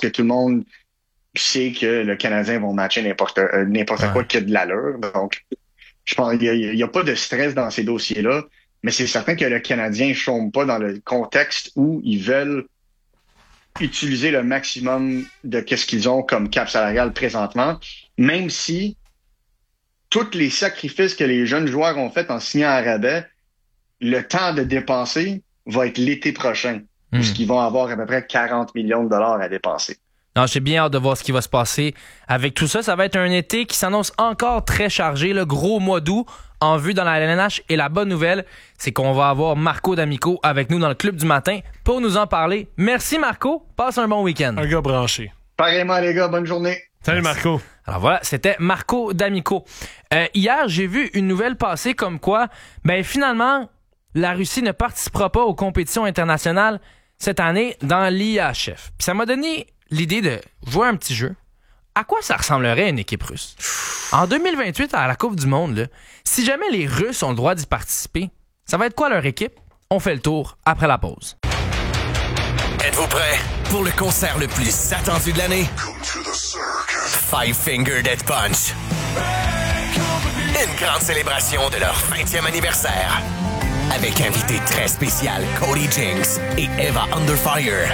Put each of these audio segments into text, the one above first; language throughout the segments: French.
que tout le monde sait que le Canadien vont matcher n'importe quoi qui a de l'allure. Donc, je pense qu'il y a pas de stress dans ces dossiers-là, mais c'est certain que le Canadien ne chôme pas dans le contexte où ils veulent utiliser le maximum de qu'est-ce qu'ils ont comme cap salarial présentement, même si tous les sacrifices que les jeunes joueurs ont fait en signant à rabais, le temps de dépenser va être l'été prochain, puisqu'ils vont avoir à peu près 40 millions de dollars à dépenser. Non, j'ai bien hâte de voir ce qui va se passer avec tout ça. Ça va être un été qui s'annonce encore très chargé, le gros mois d'août en vue dans la LNH. Et la bonne nouvelle, c'est qu'on va avoir Marco D'Amico avec nous dans le Club du matin pour nous en parler. Merci Marco, passe un bon week-end. Un gars branché. Pareillement les gars, bonne journée. Salut Marco. Alors voilà, c'était Marco D'Amico. Hier, j'ai vu une nouvelle passer comme quoi, finalement, la Russie ne participera pas aux compétitions internationales cette année dans l'IHF. Puis ça m'a donné l'idée de jouer un petit jeu. À quoi ça ressemblerait une équipe russe? En 2028, à la Coupe du Monde, là, si jamais les Russes ont le droit d'y participer, ça va être quoi leur équipe? On fait le tour après la pause. Êtes-vous prêts pour le concert le plus attendu de l'année? Five Finger Death Punch. Une grande célébration de leur 20e anniversaire. Avec invité très spécial Cody Jinks et Eva Underfire.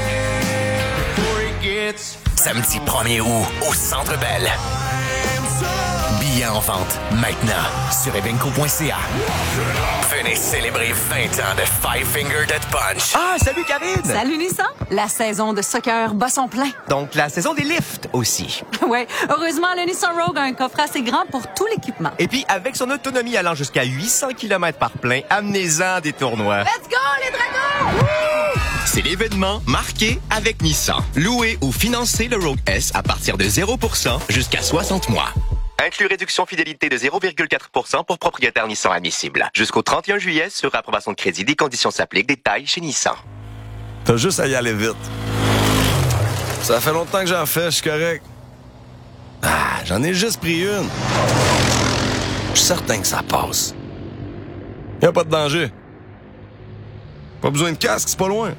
Samedi 1er août au Centre Bell. Billets en vente maintenant sur evenco.ca. Venez célébrer 20 ans de Five Finger Death Punch. Ah, salut Karine! Salut Nissan! La saison de soccer bat son plein. Donc la saison des lifts aussi. Ouais, heureusement, le Nissan Rogue a un coffre assez grand pour tout l'équipement. Et puis, avec son autonomie allant jusqu'à 800 km par plein, amenez-en des tournois. Let's go, les dragons! Woo! C'est l'événement marqué avec Nissan. Louez ou financez le Rogue S à partir de 0% jusqu'à 60 mois. Inclus réduction fidélité de 0,4% pour propriétaire Nissan admissible. Jusqu'au 31 juillet, sur approbation de crédit, des conditions s'appliquent. Détails chez Nissan. T'as juste à y aller vite. Ça fait longtemps que j'en fais, je suis correct. J'en ai juste pris une. Je suis certain que ça passe. Y a pas de danger. Pas besoin de casque, c'est pas loin.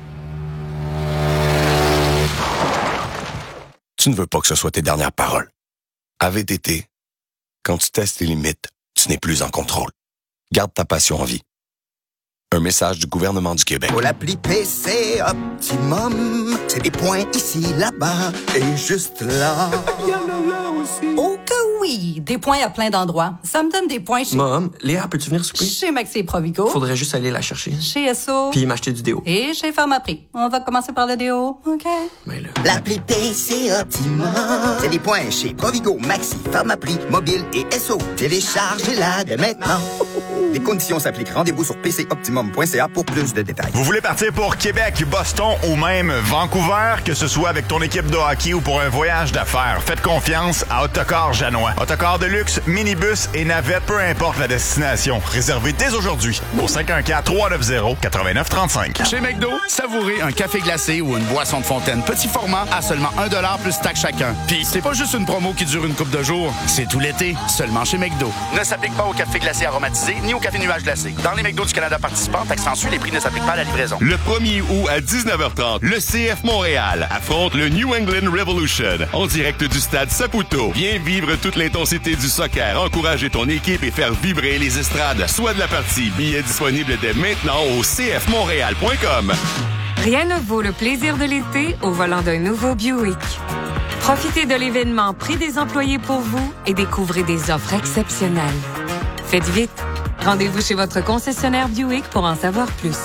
Tu ne veux pas que ce soit tes dernières paroles. À VTT, quand tu testes tes limites, tu n'es plus en contrôle. Garde ta passion en vie. Un message du gouvernement du Québec. Pour l'appli PC Optimum, c'est des points ici, là-bas et juste là. Il y en a là aussi. Oh que oui! Des points à plein d'endroits. Ça me donne des points chez... Mom, Léa, peux-tu venir souper? Chez Maxi et Provigo. Faudrait juste aller la chercher. Chez Esso. Puis m'acheter du déo. Et chez Pharmaprix. On va commencer par le déo, OK? Mais là... L'appli PC Optimum, c'est des points chez Provigo, Maxi, Pharmaprix, Mobile et Esso. Téléchargez-la dès maintenant. Les conditions s'appliquent. Rendez-vous sur pcoptimum.ca pour plus de détails. Vous voulez partir pour Québec, Boston ou même Vancouver, que ce soit avec ton équipe de hockey ou pour un voyage d'affaires, faites confiance à Autocar Janois. Autocar de luxe, minibus et navette, peu importe la destination. Réservez dès aujourd'hui au 514-390-8935. Chez McDo, savourez un café glacé ou une boisson de fontaine petit format à seulement 1$ plus taxe chacun. Puis c'est pas juste une promo qui dure une couple de jours, c'est tout l'été, seulement chez McDo. Ne s'applique pas au café glacé aromatisé ni au café nuage glacé. Dans les McDo du Canada participants, taxe sensu, les prix ne s'appliquent pas à la livraison. Le 1er août à 19h30, le CF Montréal affronte le New England Revolution en direct du stade Saputo. Viens vivre toute l'intensité du soccer, encourager ton équipe et faire vibrer les estrades. Soit de la partie, billets disponibles dès maintenant au cfmontréal.com. Rien ne vaut le plaisir de l'été au volant d'un nouveau Buick. Profitez de l'événement Prix des employés pour vous et découvrez des offres exceptionnelles. Faites vite. Rendez-vous chez votre concessionnaire Buick pour en savoir plus.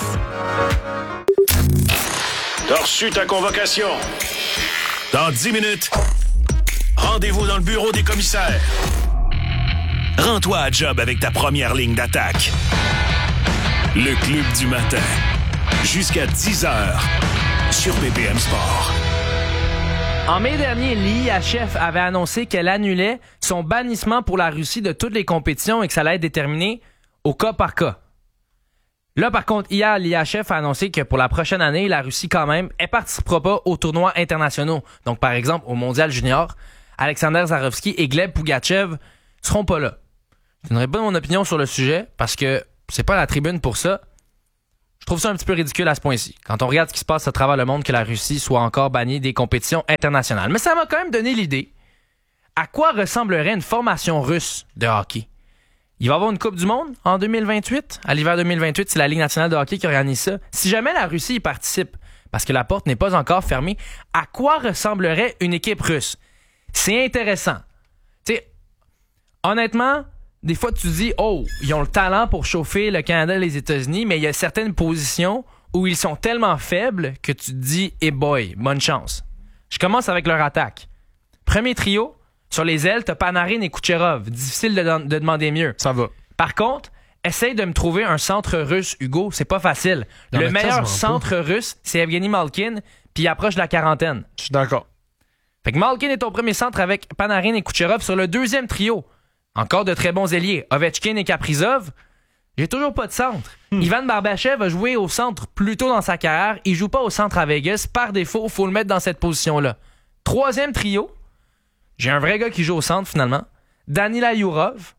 T'as reçu ta convocation. Dans 10 minutes, rendez-vous dans le bureau des commissaires. Rends-toi à job avec ta première ligne d'attaque. Le Club du matin. Jusqu'à 10h sur BPM Sport. En mai dernier, l'IHF avait annoncé qu'elle annulait son bannissement pour la Russie de toutes les compétitions et que ça allait être déterminé au cas par cas. Là, par contre, hier, l'IHF a annoncé que pour la prochaine année, la Russie, quand même, elle participera pas aux tournois internationaux. Donc, par exemple, au Mondial Junior, Alexander Zarovski et Gleb Pougachev seront pas là. Je donnerai pas mon opinion sur le sujet parce que c'est pas la tribune pour ça. Je trouve ça un petit peu ridicule à ce point-ci. Quand on regarde ce qui se passe à travers le monde, que la Russie soit encore bannie des compétitions internationales. Mais ça m'a quand même donné l'idée à quoi ressemblerait une formation russe de hockey. Il va y avoir une Coupe du Monde en 2028. À l'hiver 2028, c'est la Ligue nationale de hockey qui organise ça. Si jamais la Russie y participe, parce que la porte n'est pas encore fermée, à quoi ressemblerait une équipe russe? C'est intéressant. Tu sais, honnêtement, des fois tu dis, oh, ils ont le talent pour chauffer le Canada et les États-Unis, mais il y a certaines positions où ils sont tellement faibles que tu te dis, hey boy, bonne chance. Je commence avec leur attaque. Premier trio, sur les ailes, t'as Panarin et Kucherov. Difficile de demander mieux. Ça va. Par contre, essaye de me trouver un centre russe, Hugo. C'est pas facile. Le meilleur centre russe, c'est Evgeny Malkin, puis il approche de la quarantaine. Je suis d'accord. Fait que Malkin est ton premier centre avec Panarin et Kucherov. Sur le deuxième trio, encore de très bons ailiers, Ovechkin et Kaprizov. J'ai toujours pas de centre. Ivan Barbachev a joué au centre plus tôt dans sa carrière. Il joue pas au centre à Vegas. Par défaut, faut le mettre dans cette position-là. Troisième trio, j'ai un vrai gars qui joue au centre, finalement. Danila Yurov.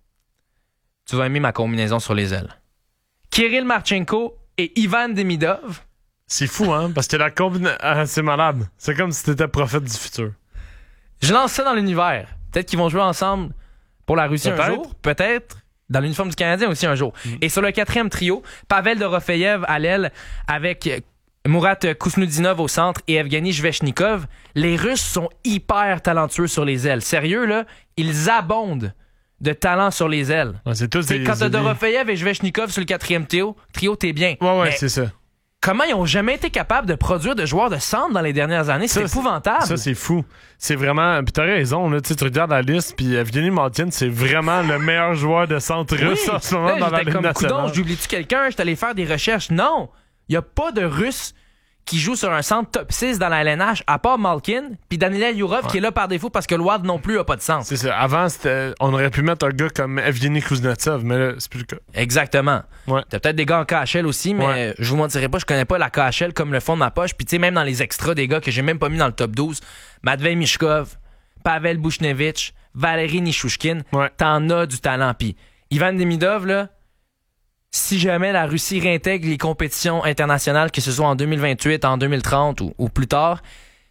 Tu vas aimer ma combinaison sur les ailes. Kirill Marchenko et Ivan Demidov. C'est fou, hein? Parce que la combinaison... c'est malade. C'est comme si t'étais prophète du futur. Je lance ça dans l'univers. Peut-être qu'ils vont jouer ensemble pour la Russie un jour. Peut-être. Dans l'uniforme du Canadien aussi un jour. Et sur le quatrième trio, Pavel Dorofeyev à l'aile avec Murat Kusnudinov au centre et Evgeny Svechnikov. Les Russes sont hyper talentueux sur les ailes. Sérieux, là, ils abondent de talent sur les ailes. Ouais, c'est tous des quand t'as Dorofeyev et Svechnikov sur le quatrième trio, t'es bien. Ouais, mais c'est ça. Comment ils ont jamais été capables de produire de joueurs de centre dans les dernières années? C'est épouvantable. Ça, c'est fou. C'est vraiment... Puis t'as raison, là, tu regardes la liste, puis Evgeny Malkin, c'est vraiment le meilleur joueur de centre russe en ce moment dans la Ligue nationale. J'oublie-tu quelqu'un? Je suis allé faire des recherches. Non! Il n'y a pas de Russe qui joue sur un centre top 6 dans la LNH, à part Malkin, puis Danila Yurov qui est là par défaut parce que le WAD non plus a pas de sens. C'est ça. Avant, on aurait pu mettre un gars comme Evgeny Kuznetsov, mais là, c'est plus le cas. Exactement. Ouais. T'as peut-être des gars en KHL aussi, mais je vous mentirais pas, je connais pas la KHL comme le fond de ma poche. Puis tu sais, même dans les extras des gars que j'ai même pas mis dans le top 12, Matvei Mishkov, Pavel Bushnevich, Valeri Nishushkin, t'en as du talent. Puis Ivan Demidov, là, si jamais la Russie réintègre les compétitions internationales, que ce soit en 2028, en 2030 ou plus tard,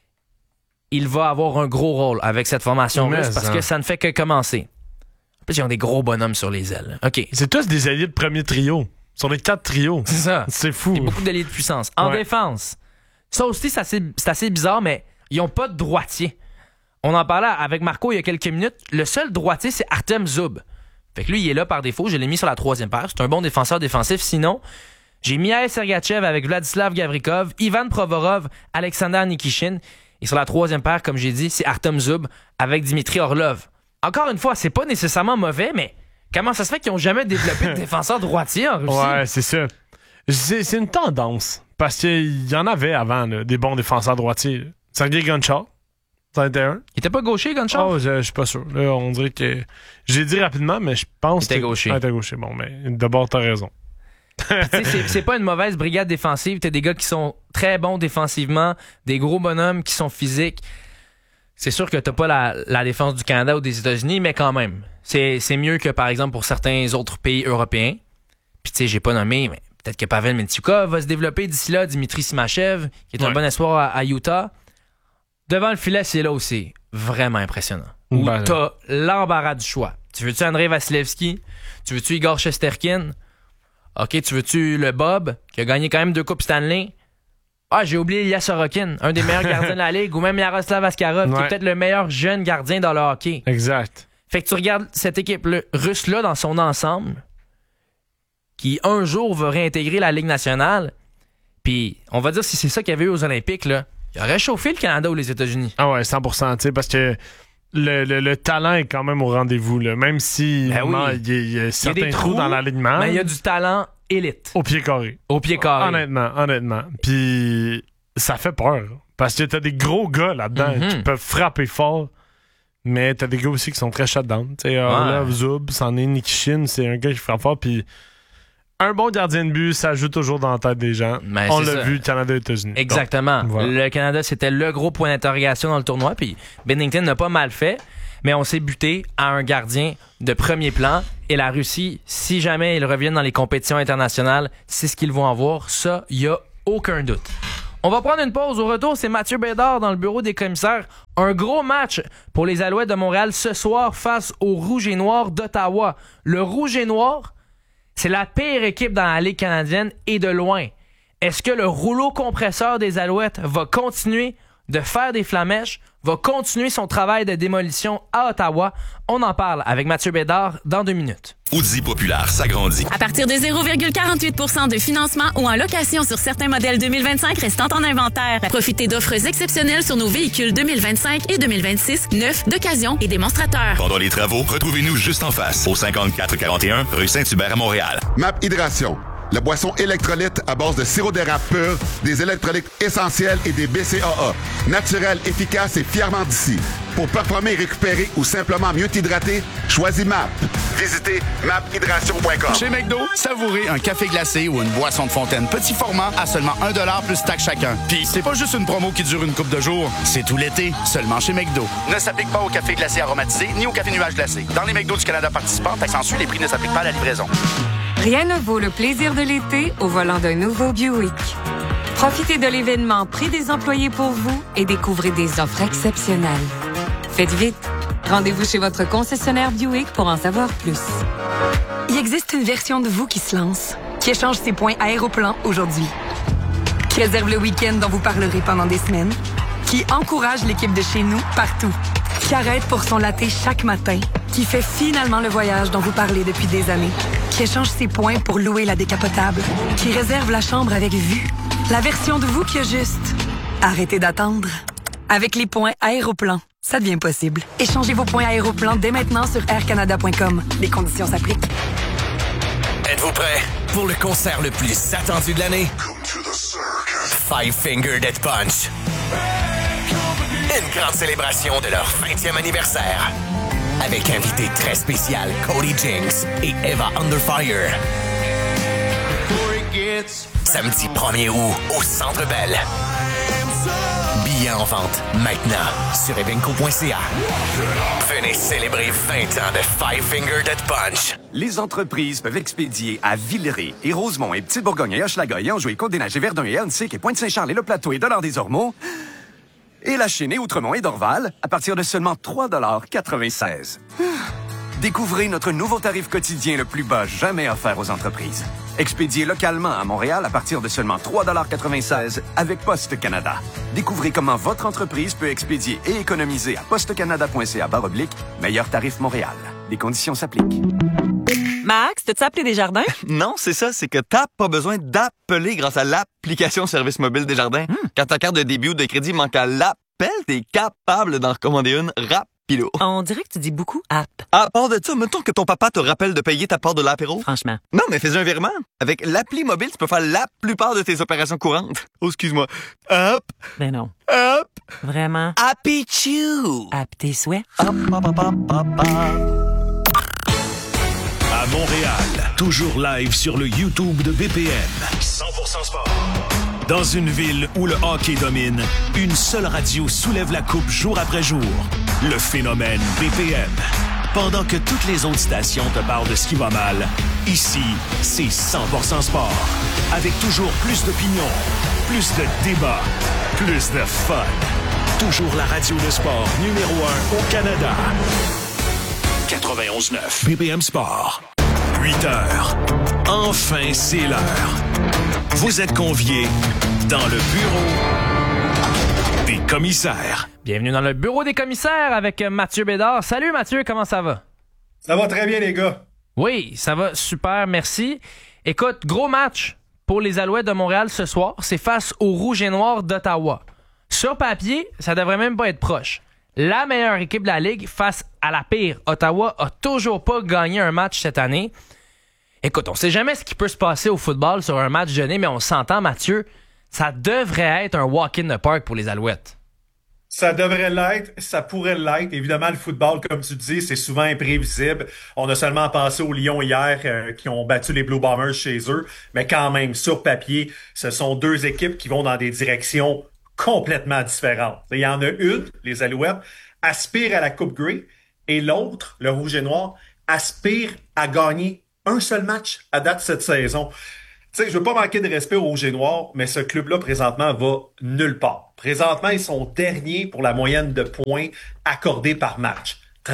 il va avoir un gros rôle avec cette formation russe parce que ça ne fait que commencer. En plus, ils ont des gros bonhommes sur les ailes. OK. C'est tous des alliés de premier trio. Sur les 4 trios. C'est ça. C'est fou. Il y a beaucoup d'alliés de puissance. En défense, ça aussi, c'est assez bizarre, mais ils n'ont pas de droitier. On en parlait avec Marco il y a quelques minutes. Le seul droitier, c'est Artem Zub. Fait que lui, il est là par défaut. Je l'ai mis sur la troisième paire. C'est un bon défenseur défensif. Sinon, j'ai Mikhail Sergachev avec Vladislav Gavrikov, Ivan Provorov, Alexander Nikishin. Et sur la troisième paire, comme j'ai dit, c'est Artem Zub avec Dimitri Orlov. Encore une fois, c'est pas nécessairement mauvais, mais comment ça se fait qu'ils n'ont jamais développé de défenseur droitier en Russie? Ouais, c'est ça. C'est une tendance. Parce qu'il y en avait avant, là, des bons défenseurs droitiers. Sergei Gonchar. Il était pas gaucher, Gonchar? Oh, je suis pas sûr. Là, on dirait que... J'ai dit rapidement, mais je pense qu'il était gaucher. Il était gaucher. Bon, mais d'abord, t'as raison. c'est pas une mauvaise brigade défensive. T'as des gars qui sont très bons défensivement, des gros bonhommes qui sont physiques. C'est sûr que t'as pas la défense du Canada ou des États-Unis, mais quand même. C'est mieux que, par exemple, pour certains autres pays européens. Puis, tu sais, j'ai pas nommé, mais peut-être que Pavel Mentyukov va se développer d'ici là. Dimitri Simachev, qui est un bon espoir à Utah. Devant le filet, c'est là où c'est vraiment impressionnant. Où t'as l'embarras du choix. Tu veux-tu Andrei Vasilevski? Tu veux-tu Igor Shesterkin? OK, tu veux-tu le Bob, qui a gagné quand même 2 Coupes Stanley? Ah, j'ai oublié Ilya Sorokin, un des meilleurs gardiens de la Ligue, ou même Yaroslav Askarov, qui est peut-être le meilleur jeune gardien dans le hockey. Exact. Fait que tu regardes cette équipe russe-là dans son ensemble, qui un jour va réintégrer la Ligue nationale, puis on va dire si c'est ça qu'il y avait eu aux Olympiques, là, il aurait chauffé le Canada ou les États-Unis. Ah ouais, 100%, tu sais, parce que le talent est quand même au rendez-vous, là. Même si il y a certains trous dans l'alignement. Mais il y a du talent élite. Au pied carré. Au pied carré. Honnêtement. Puis ça fait peur. Parce que t'as des gros gars là-dedans qui peuvent frapper fort. Mais t'as des gars aussi qui sont très shutdown. Tu sais, Orlov, Zub, c'en est Nikishin, c'est un gars qui frappe fort. Puis un bon gardien de but, ça joue toujours dans la tête des gens. Ben, on l'a vu, Canada-États-Unis. Exactement. Donc, voilà. Le Canada, c'était le gros point d'interrogation dans le tournoi. Puis Binnington n'a pas mal fait, mais on s'est buté à un gardien de premier plan. Et la Russie, si jamais ils reviennent dans les compétitions internationales, c'est ce qu'ils vont avoir. Ça, il n'y a aucun doute. On va prendre une pause. Au retour, c'est Mathieu Bédard dans le bureau des commissaires. Un gros match pour les Alouettes de Montréal ce soir face au Rouge et Noir d'Ottawa. Le Rouge et Noir, c'est la pire équipe dans la Ligue canadienne et de loin. Est-ce que le rouleau compresseur des Alouettes va continuer de faire des flamèches, va continuer son travail de démolition à Ottawa? On en parle avec Mathieu Bédard dans 2 minutes. Audi Populaire s'agrandit. À partir de 0,48% de financement ou en location sur certains modèles 2025 restant en inventaire. Profitez d'offres exceptionnelles sur nos véhicules 2025 et 2026, neufs, d'occasion et démonstrateurs. Pendant les travaux, retrouvez-nous juste en face, au 5441 rue Saint-Hubert à Montréal. MAP Hydration. La boisson électrolyte à base de sirop d'érable pur, des électrolytes essentiels et des BCAA. Naturel, efficace et fièrement d'ici. Pour performer et récupérer ou simplement mieux t'hydrater, choisis MAP. Visitez maphydration.com. Chez McDo, savourez un café glacé ou une boisson de fontaine petit format à seulement 1$ plus taxe chacun. Puis c'est pas juste une promo qui dure une couple de jours, c'est tout l'été, seulement chez McDo. Ne s'applique pas au café glacé aromatisé ni au café nuage glacé. Dans les McDo du Canada participants, taxe en les prix ne s'appliquent pas à la livraison. Rien ne vaut le plaisir de l'été au volant d'un nouveau Buick. Profitez de l'événement Prix des employés pour vous et découvrez des offres exceptionnelles. Faites vite. Rendez-vous chez votre concessionnaire Buick pour en savoir plus. Il existe une version de vous qui se lance, qui échange ses points Aéroplan aujourd'hui, qui réserve le week-end dont vous parlerez pendant des semaines, qui encourage l'équipe de chez nous partout, qui arrête pour son latte chaque matin, qui fait finalement le voyage dont vous parlez depuis des années, qui échange ses points pour louer la décapotable, qui réserve la chambre avec vue. La version de vous qui a juste arrêtez d'attendre. Avec les points Aéroplan, ça devient possible. Échangez vos points Aéroplan dès maintenant sur aircanada.com. Les conditions s'appliquent. Êtes-vous prêts pour le concert le plus attendu de l'année? Five Finger Death Punch. Une grande célébration de leur 20e anniversaire. Avec invité très spécial Cody Jinks et Eva Underfire. Samedi 1er août au Centre Bell. Billets en vente maintenant sur evenco.ca. Venez célébrer 20 ans de Five Finger Death Punch. Les entreprises peuvent expédier à Villeray et Rosemont et Petite-Bourgogne et Hochelaga et Anjou et Côte-des-Neiges et Verdun et Hernesik et Pointe-Saint-Charles et Le Plateau et Dollard-des-Ormeaux et La Chênaie, Outremont et Dorval à partir de seulement 3,96 $. Découvrez notre nouveau tarif quotidien le plus bas jamais offert aux entreprises. Expédié localement à Montréal à partir de seulement 3,96 $ avec Poste Canada. Découvrez comment votre entreprise peut expédier et économiser à postecanada.ca/meilleur tarif Montréal. Les conditions s'appliquent. Max, t'as-tu appelé Desjardins? Non, c'est ça, c'est que t'as pas besoin d'appeler grâce à l'application Service mobile Desjardins. Quand ta carte de débit ou de crédit manque à l'appel, t'es capable d'en recommander une rapide. On dirait que tu dis beaucoup « app ». À part de ça, mettons que ton papa te rappelle de payer ta part de l'apéro. Franchement. Non, mais fais un virement. Avec l'appli mobile, tu peux faire la plupart de tes opérations courantes. Oh, excuse-moi. Hop. Ben non. Hop. Vraiment. Happy Chew. App tes souhaits. Hop, hop, hop, hop, hop, hop. À Montréal, toujours live sur le YouTube de BPM. 100% sport. Dans une ville où le hockey domine, une seule radio soulève la coupe jour après jour. Le phénomène BPM. Pendant que toutes les autres stations te parlent de ce qui va mal, ici, c'est 100% sport. Avec toujours plus d'opinions, plus de débats, plus de fun. Toujours la radio de sport numéro 1 au Canada. 91.9 BPM Sport. 8 heures. Enfin, c'est l'heure. Vous êtes conviés dans le bureau des commissaires. Bienvenue dans le bureau des commissaires avec Mathieu Bédard. Salut Mathieu, comment ça va? Ça va très bien les gars. Oui, ça va super, merci. Écoute, gros match pour les Alouettes de Montréal ce soir. C'est face aux Rouges et Noirs d'Ottawa. Sur papier, ça devrait même pas être proche. La meilleure équipe de la Ligue face à la pire. Ottawa a toujours pas gagné un match cette année. Écoute, on sait jamais ce qui peut se passer au football sur un match donné, mais on s'entend, Mathieu, ça devrait être un walk in the park pour les Alouettes. Ça devrait l'être, ça pourrait l'être. Évidemment, le football, comme tu dis, c'est souvent imprévisible. On a seulement pensé aux Lions hier qui ont battu les Blue Bombers chez eux. Mais quand même, sur papier, ce sont deux équipes qui vont dans des directions complètement différentes. Il y en a une, les Alouettes, aspire à la Coupe Grey et l'autre, le Rouge et Noir, aspire à gagner un seul match à date cette saison. Tu sais, je veux pas manquer de respect au Rouge et Noir, mais ce club-là, présentement, va nulle part. Présentement, ils sont derniers pour la moyenne de points accordés par match.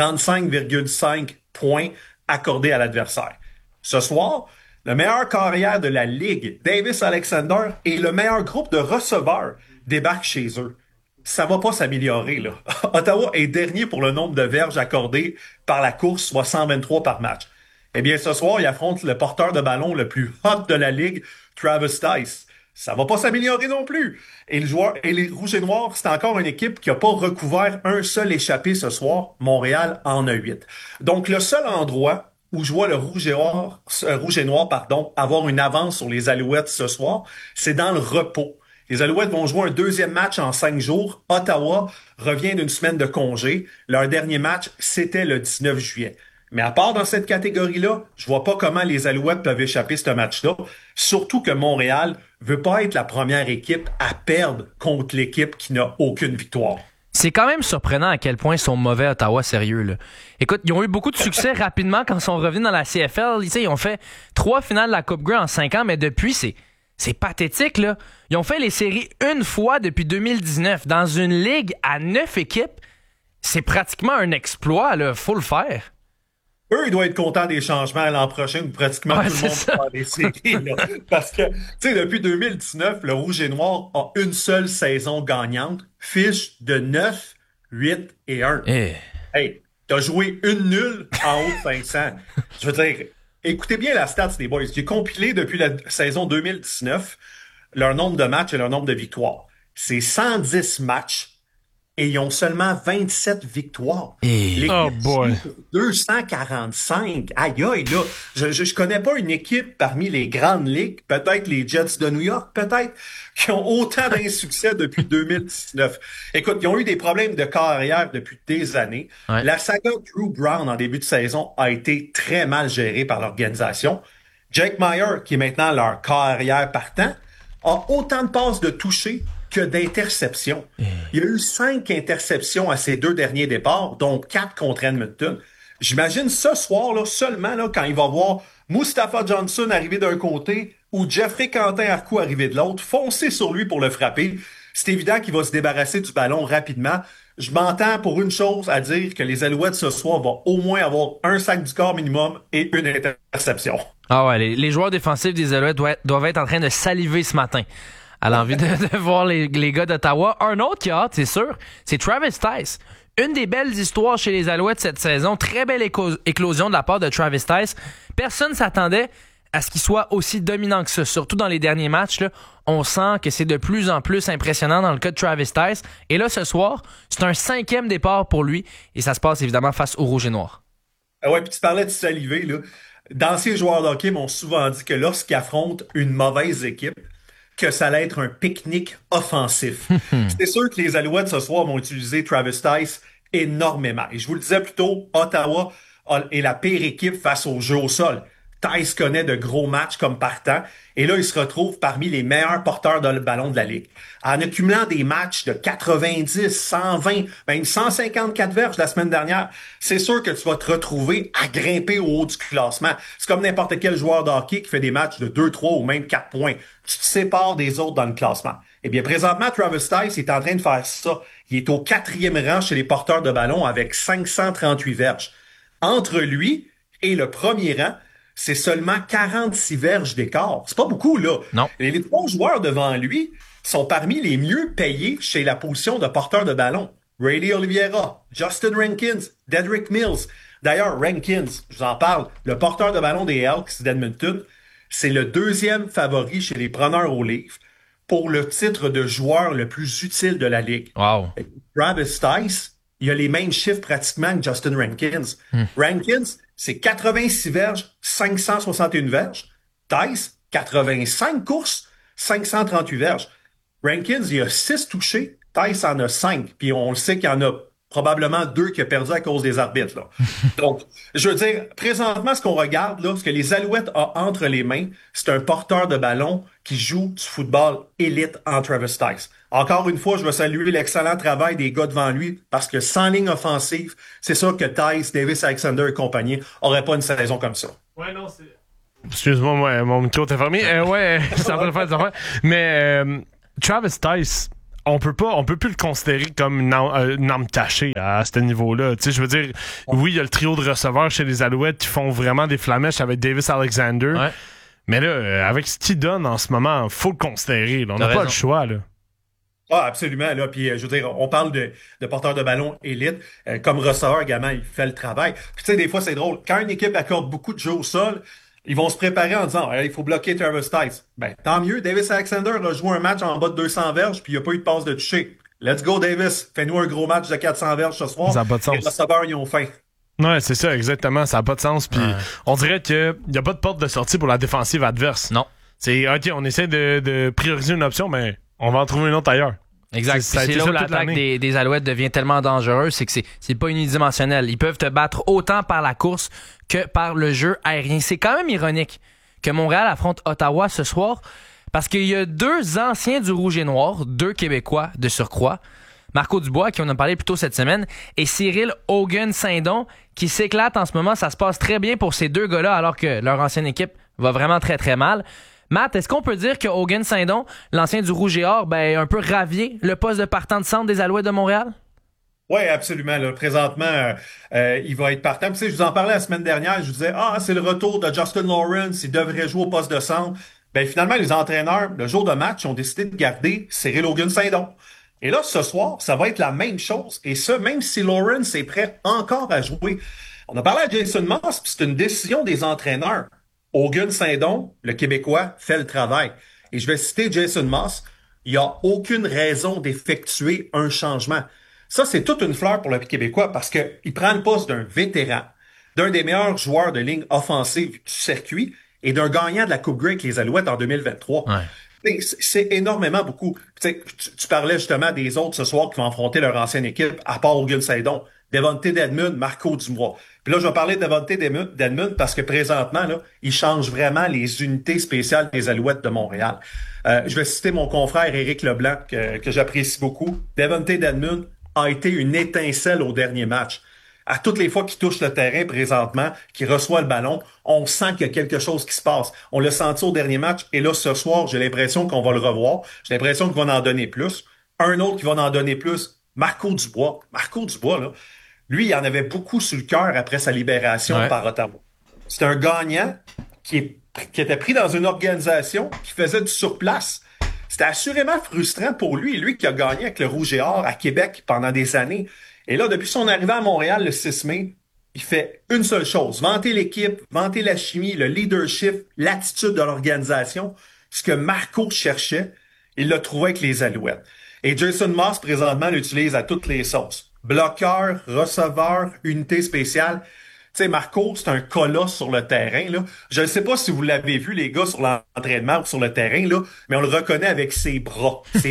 35,5 points accordés à l'adversaire. Ce soir, le meilleur carrière de la Ligue, Davis Alexander, et le meilleur groupe de receveurs débarquent chez eux. Ça va pas s'améliorer, là. Ottawa est dernier pour le nombre de verges accordées par la course, soit 123 par match. Eh bien, ce soir, il affronte le porteur de ballon le plus hot de la Ligue, Travis Tice. Ça va pas s'améliorer non plus. Et les Rouges et Noirs, c'est encore une équipe qui a pas recouvert un seul échappé ce soir. Montréal en a 8. Donc, le seul endroit où je vois le Rouge et Noir, avoir une avance sur les Alouettes ce soir, c'est dans le repos. Les Alouettes vont jouer un deuxième match en 5 jours. Ottawa revient d'une semaine de congé. Leur dernier match, c'était le 19 juillet. Mais à part dans cette catégorie-là, je vois pas comment les Alouettes peuvent échapper ce match-là. Surtout que Montréal veut pas être la première équipe à perdre contre l'équipe qui n'a aucune victoire. C'est quand même surprenant à quel point ils sont mauvais, Ottawa, sérieux, là. Écoute, ils ont eu beaucoup de succès rapidement quand ils sont revenus dans la CFL. Ils ont fait 3 finales de la Coupe Grey en 5 ans, mais depuis, c'est pathétique, là. Ils ont fait les séries une fois depuis 2019 dans une ligue à 9 équipes. C'est pratiquement un exploit, là. Faut le faire. Eux, ils doivent être contents des changements l'an prochain où pratiquement tout le monde va faire des séries. Là. Parce que, tu sais, depuis 2019, le Rouge et Noir a une seule saison gagnante, fiche de 9, 8 et 1. Hey, t'as joué une nulle en haut de 500. Je veux dire, écoutez bien la stats des boys. J'ai compilé depuis la saison 2019 leur nombre de matchs et leur nombre de victoires. C'est 110 matchs. Et ils ont seulement 27 victoires. L'équipe 245. Aïe, aïe, là. Je connais pas une équipe parmi les grandes ligues, peut-être les Jets de New York, peut-être, qui ont autant d'insuccès depuis 2019. Écoute, ils ont eu des problèmes de carrière depuis des années. Ouais. La saga Drew Brown en début de saison a été très mal gérée par l'organisation. Jake Meyer, qui est maintenant leur carrière partant, a autant de passes de toucher que d'interceptions. Il y a eu 5 interceptions à ses 2 derniers départs, dont 4 contre Edmonton. J'imagine ce soir, là, seulement là, quand il va voir Mustafa Johnson arriver d'un côté ou Jeffrey Quentin-Arcou arriver de l'autre, foncer sur lui pour le frapper. C'est évident qu'il va se débarrasser du ballon rapidement. Je m'entends pour une chose à dire que les Alouettes ce soir vont au moins avoir un sac du corps minimum et une interception. Ah ouais, les joueurs défensifs des Alouettes doivent être en train de saliver ce matin à l'envie de voir les gars d'Ottawa. Un autre qui a hâte, c'est sûr, c'est Travis Tice. Une des belles histoires chez les Alouettes cette saison. Très belle éclosion de la part de Travis Tice. Personne ne s'attendait à ce qu'il soit aussi dominant que ça. Surtout dans les derniers matchs, là, on sent que c'est de plus en plus impressionnant dans le cas de Travis Tice. Et là, ce soir, c'est un 5e départ pour lui. Et ça se passe évidemment face au Rouge et Noir. Ah ouais, puis tu parlais de saliver, là. D'anciens joueurs de hockey m'ont souvent dit que lorsqu'ils affrontent une mauvaise équipe, que ça allait être un pique-nique offensif. C'est sûr que les Alouettes ce soir vont utiliser Travis Tice énormément. Et je vous le disais plus tôt, Ottawa est la pire équipe face au jeu au sol. Tice connaît de gros matchs comme partant. Et là, il se retrouve parmi les meilleurs porteurs de ballon de la Ligue. En accumulant des matchs de 90, 120, même 154 verges la semaine dernière, c'est sûr que tu vas te retrouver à grimper au haut du classement. C'est comme n'importe quel joueur de hockey qui fait des matchs de 2, 3 ou même 4 points. Tu te sépares des autres dans le classement. Eh bien, présentement, Travis Tice est en train de faire ça. Il est au 4e rang chez les porteurs de ballon avec 538 verges. Entre lui et le premier rang, c'est seulement 46 verges d'écart. C'est pas beaucoup, là. Non. Et les 3 joueurs devant lui sont parmi les mieux payés chez la position de porteur de ballon. Brady Oliveira, Justin Rankins, Dedrick Mills. D'ailleurs, Rankins, je vous en parle, le porteur de ballon des Elks d'Edmonton, c'est le 2e favori chez les preneurs au livre pour le titre de joueur le plus utile de la Ligue. Wow. Travis Tice, il a les mêmes chiffres pratiquement que Justin Rankins. Rankins, c'est 86 verges, 561 verges. Tice, 85 courses, 538 verges. Rankins, il a 6 touchés, Tice en a 5, puis on le sait qu'il y en a probablement 2 qui a perdu à cause des arbitres. Là. Donc, je veux dire, présentement, ce qu'on regarde, là, ce que les Alouettes ont entre les mains, c'est un porteur de ballon qui joue du football élite en Travis Tice. Encore une fois, je veux saluer l'excellent travail des gars devant lui, parce que sans ligne offensive, c'est sûr que Tice, Davis Alexander et compagnie n'auraient pas une saison comme ça. Ouais, non, c'est... Excuse-moi, mon micro t'est fermé. Ouais, je suis en train de faire des affaires. Mais Travis Tice, on peut plus le considérer comme une arme cachée à ce niveau-là. Tu sais, je veux dire, oui, il y a le trio de receveurs chez les Alouettes qui font vraiment des flamèches avec Davis Alexander. Ouais. Mais là, avec ce qu'il donne en ce moment, faut le considérer. Là. On n'a pas le choix, là. Ah, absolument. Là. Puis, je veux dire, on parle de porteur de ballon élite. Comme receveur également, il fait le travail. Puis, tu sais, des fois, c'est drôle. Quand une équipe accorde beaucoup de jeux au sol, ils vont se préparer en disant il faut bloquer Travis Tice. Ben, tant mieux. Davis Alexander a joué un match en bas de 200 verges, puis il n'y a pas eu de passe de toucher. Let's go, Davis. Fais-nous un gros match de 400 verges ce soir. Ça n'a pas de sens. Les receveurs, ils ont faim. Ouais, c'est ça, exactement. Ça n'a pas de sens. Puis on dirait qu'il n'y a pas de porte de sortie pour la défensive adverse. Non. C'est OK, on essaie de prioriser une option, mais on va en trouver une autre ailleurs. Exact. C'est là où l'attaque des Alouettes devient tellement dangereuse, c'est que c'est pas unidimensionnel. Ils peuvent te battre autant par la course que par le jeu aérien. C'est quand même ironique que Montréal affronte Ottawa ce soir parce qu'il y a 2 anciens du Rouge et Noir, 2 Québécois de surcroît, Marco Dubois, qui on a parlé plus tôt cette semaine, et Cyril Hogan-Saindon, qui s'éclate en ce moment. Ça se passe très bien pour ces 2 gars-là, alors que leur ancienne équipe va vraiment très, très mal. Matt, est-ce qu'on peut dire que Hogan-Saindon, l'ancien du Rouge et Or, a un peu ravié le poste de partant de centre des Alouettes de Montréal? Oui, absolument. Là, présentement, il va être partant. Puis, je vous en parlais la semaine dernière. Je vous disais, c'est le retour de Justin Lawrence. Il devrait jouer au poste de centre. Ben, finalement, les entraîneurs, le jour de match, ont décidé de garder Cyril Hogan-Saindon. Et là, ce soir, ça va être la même chose. Et ça, même si Lawrence est prêt encore à jouer. On a parlé à Jason Moss, puis c'est une décision des entraîneurs. Hogan-Saindon, le Québécois, fait le travail. Et je vais citer Jason Moss. Il n'y a aucune raison d'effectuer un changement. Ça, c'est toute une fleur pour le Québécois parce qu'il prend le poste d'un vétéran, d'un des meilleurs joueurs de ligne offensive du circuit et d'un gagnant de la Coupe Grey avec les Alouettes en 2023. Ouais. C'est énormément beaucoup. Tu parlais justement des autres ce soir qui vont affronter leur ancienne équipe, à part Hogan-Saindon. Devontae Dedmon, Marco Dubois. Puis là, je vais parler de Devontae Dedmon parce que présentement, là, il change vraiment les unités spéciales des Alouettes de Montréal. Je vais citer mon confrère Éric Leblanc, que j'apprécie beaucoup. Devontae Dedmon a été une étincelle au dernier match. À toutes les fois qu'il touche le terrain présentement, qu'il reçoit le ballon, on sent qu'il y a quelque chose qui se passe. On l'a senti au dernier match, et là, ce soir, j'ai l'impression qu'on va le revoir. J'ai l'impression qu'il va en donner plus. Un autre qui va en donner plus, Marco Dubois. Marco Dubois, là, lui, il en avait beaucoup sur le cœur après sa libération par Ottawa. C'est un gagnant qui était pris dans une organisation qui faisait du surplace. C'était assurément frustrant pour lui qui a gagné avec le Rouge et Or à Québec pendant des années. Et là, depuis son arrivée à Montréal le 6 mai, il fait une seule chose, vanter l'équipe, vanter la chimie, le leadership, l'attitude de l'organisation. Ce que Marco cherchait, il l'a trouvé avec les Alouettes. Et Jason Moss, présentement, l'utilise à toutes les sauces. Bloqueur, receveur, unité spéciale. Tu sais, Marco, c'est un colosse sur le terrain, là. Je ne sais pas si vous l'avez vu, les gars, sur l'entraînement ou sur le terrain, là, mais on le reconnaît avec ses bras. Ses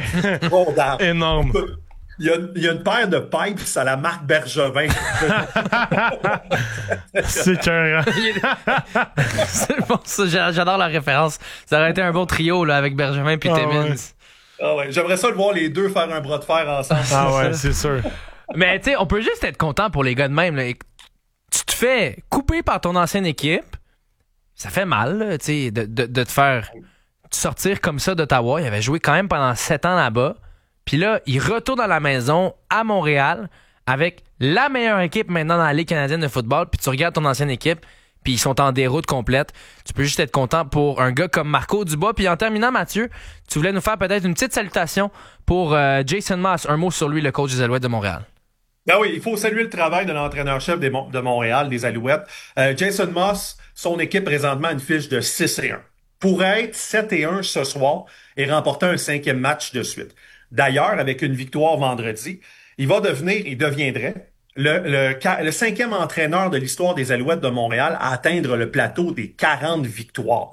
bras d'arbre. Énorme. Il y a une paire de pipes à la marque Bergevin. C'est cœur. C'est bon, ça, j'adore la référence. Ça aurait été un bon trio, là, avec Bergevin puis Timmins. Ah ouais, j'aimerais ça le voir les deux faire un bras de fer ensemble. Ah ouais, c'est sûr. Mais tu sais, on peut juste être content pour les gars de même. Là. Tu te fais couper par ton ancienne équipe, ça fait mal, tu sais, de te faire sortir comme ça d'Ottawa. Il avait joué quand même pendant 7 ans là-bas. Puis là, il retourne à la maison à Montréal avec la meilleure équipe maintenant dans la Ligue canadienne de football. Puis tu regardes ton ancienne équipe, puis ils sont en déroute complète. Tu peux juste être content pour un gars comme Marco Dubois. Puis en terminant, Mathieu, tu voulais nous faire peut-être une petite salutation pour Jason Moss. Un mot sur lui, le coach des Alouettes de Montréal. Ben oui, il faut saluer le travail de l'entraîneur-chef de Montréal, des Alouettes. Jason Moss, son équipe présentement a une fiche de 6-1. Pourrait être 7-1 ce soir et remporter un 5e match de suite. D'ailleurs, avec une victoire vendredi, il deviendrait le 5e entraîneur de l'histoire des Alouettes de Montréal à atteindre le plateau des 40 victoires.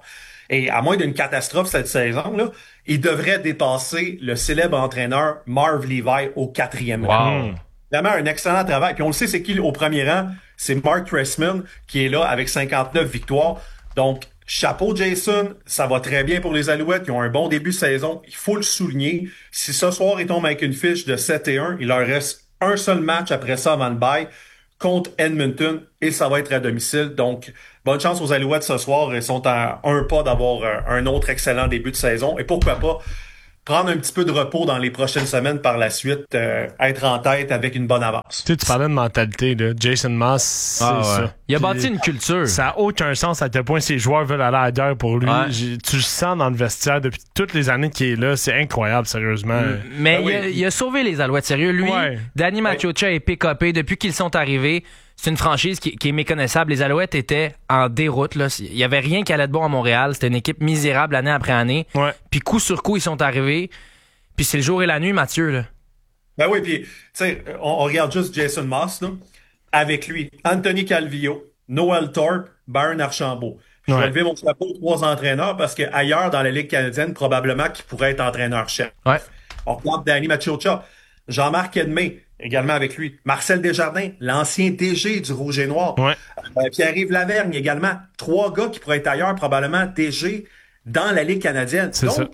Et à moins d'une catastrophe cette saison-là, il devrait dépasser le célèbre entraîneur Marv Levy au 4e rang. Vraiment un excellent travail. Puis on le sait, c'est qui au premier rang? C'est Mark Trestman qui est là avec 59 victoires. Donc, chapeau Jason, ça va très bien pour les Alouettes. Ils ont un bon début de saison. Il faut le souligner. Si ce soir, ils tombent avec une fiche de 7-1, il leur reste un seul match après ça avant le bye contre Edmonton et ça va être à domicile. Donc, bonne chance aux Alouettes ce soir. Ils sont à un pas d'avoir un autre excellent début de saison. Et pourquoi pas prendre un petit peu de repos dans les prochaines semaines par la suite, être en tête avec une bonne avance. Tu parlais de mentalité, là. Jason Maas, c'est ça. Il a bâti une culture. Ça n'a aucun sens à quel point ses joueurs veulent aller ailleurs pour lui. Tu le sens dans le vestiaire depuis toutes les années qu'il est là. C'est incroyable, sérieusement. Mais il a sauvé les Alouettes, sérieux. Lui, Danny Maciocia et PKP, depuis qu'ils sont arrivés, c'est une franchise qui est méconnaissable. Les Alouettes étaient en déroute. Là. Il n'y avait rien qui allait de bon à Montréal. C'était une équipe misérable année après année. Puis coup sur coup, ils sont arrivés. Puis c'est le jour et la nuit, Mathieu. Là. Ben oui, puis tu sais, on regarde juste Jason Maas, là. Avec lui, Anthony Calvillo, Noel Thorpe, Byron Archambault. Je vais lever mon chapeau aux 3 entraîneurs parce qu'ailleurs dans la Ligue canadienne, probablement qu'il pourrait être entraîneur-chef. On regarde Danny Maciocia, Jean-Marc Edmé, également avec lui. Marcel Desjardins, l'ancien DG du Rouge et Noir. Pierre-Yves Lavergne également. 3 gars qui pourraient être ailleurs, probablement DG dans la Ligue canadienne. Donc,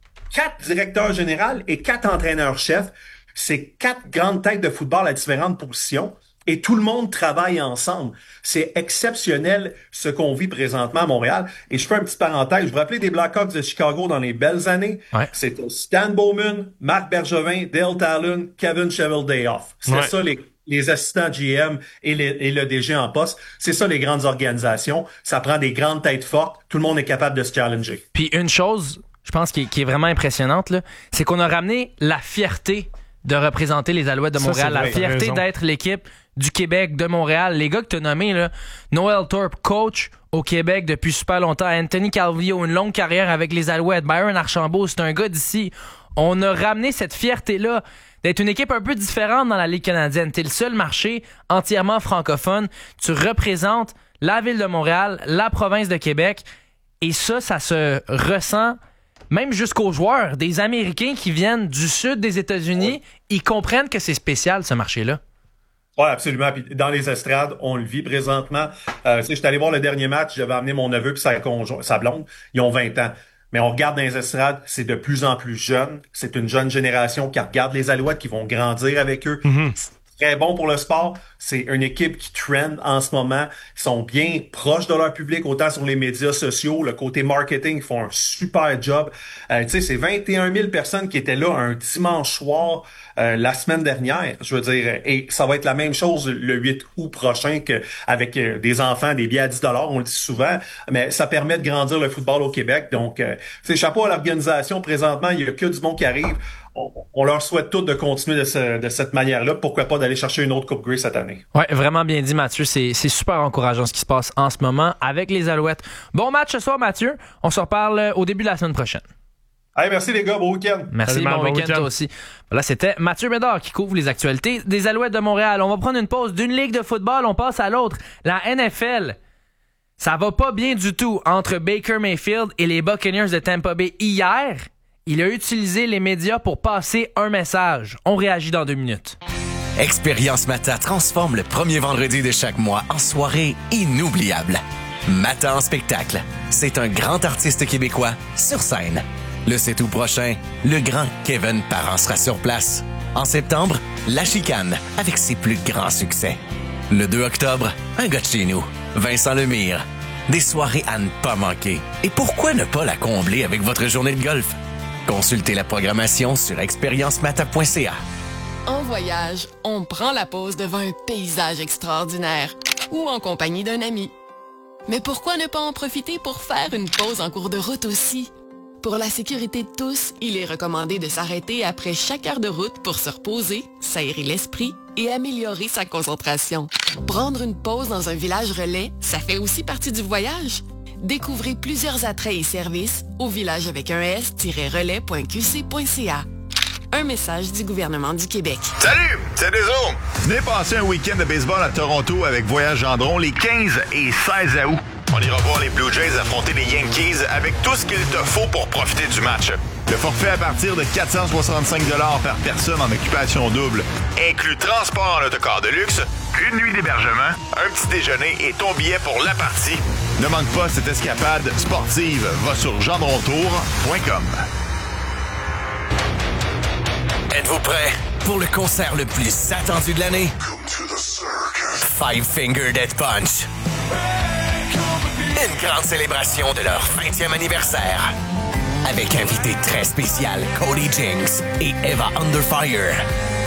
4 directeurs généraux et 4 entraîneurs-chefs. C'est 4 grandes têtes de football à différentes positions. Et tout le monde travaille ensemble. C'est exceptionnel ce qu'on vit présentement à Montréal. Et je fais une petite parenthèse. Je vous rappelle des Blackhawks de Chicago dans les belles années. C'était Stan Bowman, Marc Bergevin, Dale Talon, Kevin Cheveldayoff. C'est ça les assistants GM et le DG en poste. C'est ça les grandes organisations. Ça prend des grandes têtes fortes. Tout le monde est capable de se challenger. Puis une chose, je pense, qui est vraiment impressionnante, là, c'est qu'on a ramené la fierté de représenter les Alouettes de Montréal. La fierté d'être l'équipe du Québec, de Montréal. Les gars que tu as nommés, là, Noel Thorpe, coach au Québec depuis super longtemps. Anthony Calvillo, une longue carrière avec les Alouettes. Byron Archambault, c'est un gars d'ici. On a ramené cette fierté-là d'être une équipe un peu différente dans la Ligue canadienne. Tu es le seul marché entièrement francophone. Tu représentes la ville de Montréal, la province de Québec. Et ça se ressent même jusqu'aux joueurs. Des Américains qui viennent du sud des États-Unis, ils comprennent que c'est spécial, ce marché-là. Oui, absolument. Puis dans les estrades, on le vit présentement. Je suis allé voir le dernier match, j'avais amené mon neveu puis sa blonde. Ils ont 20 ans. Mais on regarde dans les estrades, c'est de plus en plus jeune. C'est une jeune génération qui regarde les Alouettes, qui vont grandir avec eux. C'est très bon pour le sport. C'est une équipe qui trend en ce moment. Ils sont bien proches de leur public, autant sur les médias sociaux. Le côté marketing, ils font un super job. Tu sais, c'est 21 000 personnes qui étaient là un dimanche soir la semaine dernière. Je veux dire, et ça va être la même chose le 8 août prochain avec des enfants, des billets à 10 $, on le dit souvent. Mais ça permet de grandir le football au Québec. Donc, tu sais, chapeau à l'organisation. Présentement, il y a que du bon qui arrive. On leur souhaite tous de continuer de cette manière-là. Pourquoi pas d'aller chercher une autre Coupe Grey cette année? Ouais, vraiment bien dit, Mathieu. C'est super encourageant ce qui se passe en ce moment avec les Alouettes. Bon match ce soir, Mathieu. On se reparle au début de la semaine prochaine. Hey, merci les gars, bon week-end. Merci, bon week-end toi aussi. Voilà, c'était Mathieu Médard qui couvre les actualités des Alouettes de Montréal. On va prendre une pause d'une ligue de football, on passe à l'autre. La NFL. Ça va pas bien du tout entre Baker Mayfield et les Buccaneers de Tampa Bay. Hier, il a utilisé les médias pour passer un message. On réagit dans 2 minutes. Expérience Mata transforme le premier vendredi de chaque mois en soirée inoubliable. Mata en spectacle. C'est un grand artiste québécois sur scène. Le 7 août prochain, le grand Kevin Parent sera sur place. En septembre, La Chicane avec ses plus grands succès. Le 2 octobre, un gars de chez nous, Vincent Lemire. Des soirées à ne pas manquer. Et pourquoi ne pas la combler avec votre journée de golf? Consultez la programmation sur expériencemata.ca. En voyage, on prend la pause devant un paysage extraordinaire ou en compagnie d'un ami. Mais pourquoi ne pas en profiter pour faire une pause en cours de route aussi? Pour la sécurité de tous, il est recommandé de s'arrêter après chaque heure de route pour se reposer, s'aérer l'esprit et améliorer sa concentration. Prendre une pause dans un village relais, ça fait aussi partie du voyage. Découvrez plusieurs attraits et services au village avec un s-relais.qc.ca. Un message du gouvernement du Québec. Salut, c'est Deso. Venez passer un week-end de baseball à Toronto avec Voyage Gendron les 15 et 16 août. On ira voir les Blue Jays affronter les Yankees avec tout ce qu'il te faut pour profiter du match. Le forfait à partir de 465 $ par personne en occupation double inclut transport en autocar de luxe, une nuit d'hébergement, un petit déjeuner et ton billet pour la partie. Ne manque pas cette escapade sportive. Va sur gendrontour.com. Êtes-vous prêts pour le concert le plus attendu de l'année? Five Finger Death Punch. Une grande célébration de leur 20e anniversaire. Avec invité très spécial Cody Jinks et Eva Underfire.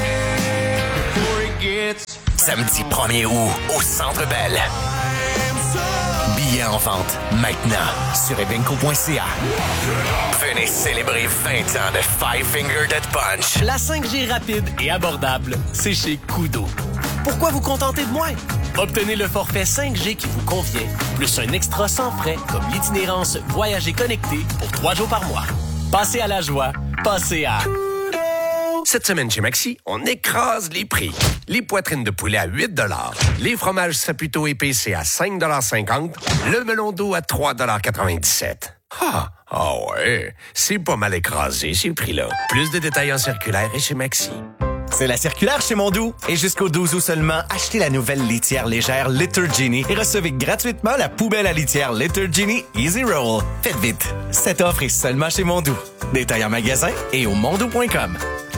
Samedi 1er août au Centre Bell. Billets en vente maintenant sur evenco.ca. Venez célébrer 20 ans de Five Finger Death Punch. La 5G rapide et abordable, c'est chez Koodo. Pourquoi vous contenter de moins? Obtenez le forfait 5G qui vous convient, plus un extra sans frais comme l'itinérance Voyager connecté pour 3 jours par mois. Passez à la joie, passez à... Cette semaine chez Maxi, on écrase les prix. Les poitrines de poulet à 8 $, les fromages Saputo épicés à 5,50 $, le melon d'eau à 3,97 $. Ah ouais, c'est pas mal écrasé ces prix-là. Plus de détails en circulaire et chez Maxi. C'est la circulaire chez Mondou. Et jusqu'au 12 août seulement, achetez la nouvelle litière légère Litter Genie et recevez gratuitement la poubelle à litière Litter Genie Easy Roll. Faites vite, cette offre est seulement chez Mondou. Détails en magasin et au mondou.com.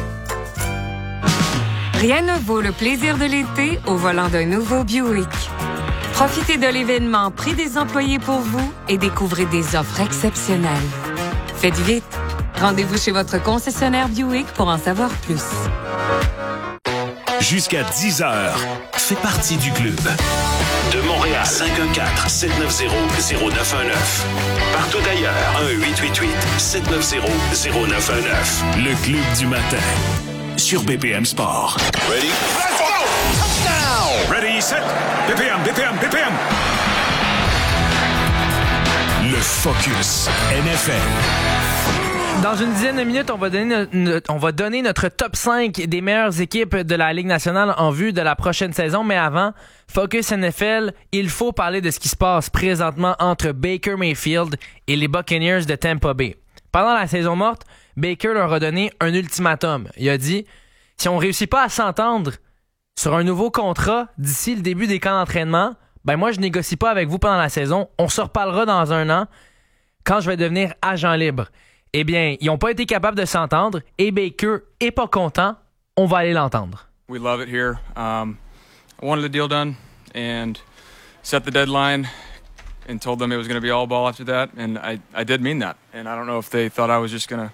Rien ne vaut le plaisir de l'été au volant d'un nouveau Buick. Profitez de l'événement Prix des employés pour vous et découvrez des offres exceptionnelles. Faites vite. Rendez-vous chez votre concessionnaire Buick pour en savoir plus. Jusqu'à 10h, fais partie du club. De Montréal, 514-790-0919. Partout ailleurs, 1-888-790-0919. Le club du matin. Sur BPM Sport. Ready? Let's go! Touchdown! Ready, set, BPM. Le Focus NFL. Dans une dizaine de minutes, on va donner notre top 5 des meilleures équipes de la Ligue nationale en vue de la prochaine saison. Mais avant, Focus NFL, il faut parler de ce qui se passe présentement entre Baker Mayfield et les Buccaneers de Tampa Bay. Pendant la saison morte, Baker leur a donné un ultimatum. Il a dit, si on réussit pas à s'entendre sur un nouveau contrat d'ici le début des camps d'entraînement, ben moi je négocie pas avec vous pendant la saison. On se reparlera dans un an quand je vais devenir agent libre. Eh bien, ils n'ont pas été capables de s'entendre et Baker est pas content. On va aller l'entendre. We love it here. I wanted the deal done and set the deadline and told them it was going to be all ball after that. And I did mean that. And I don't know if they thought I was just going to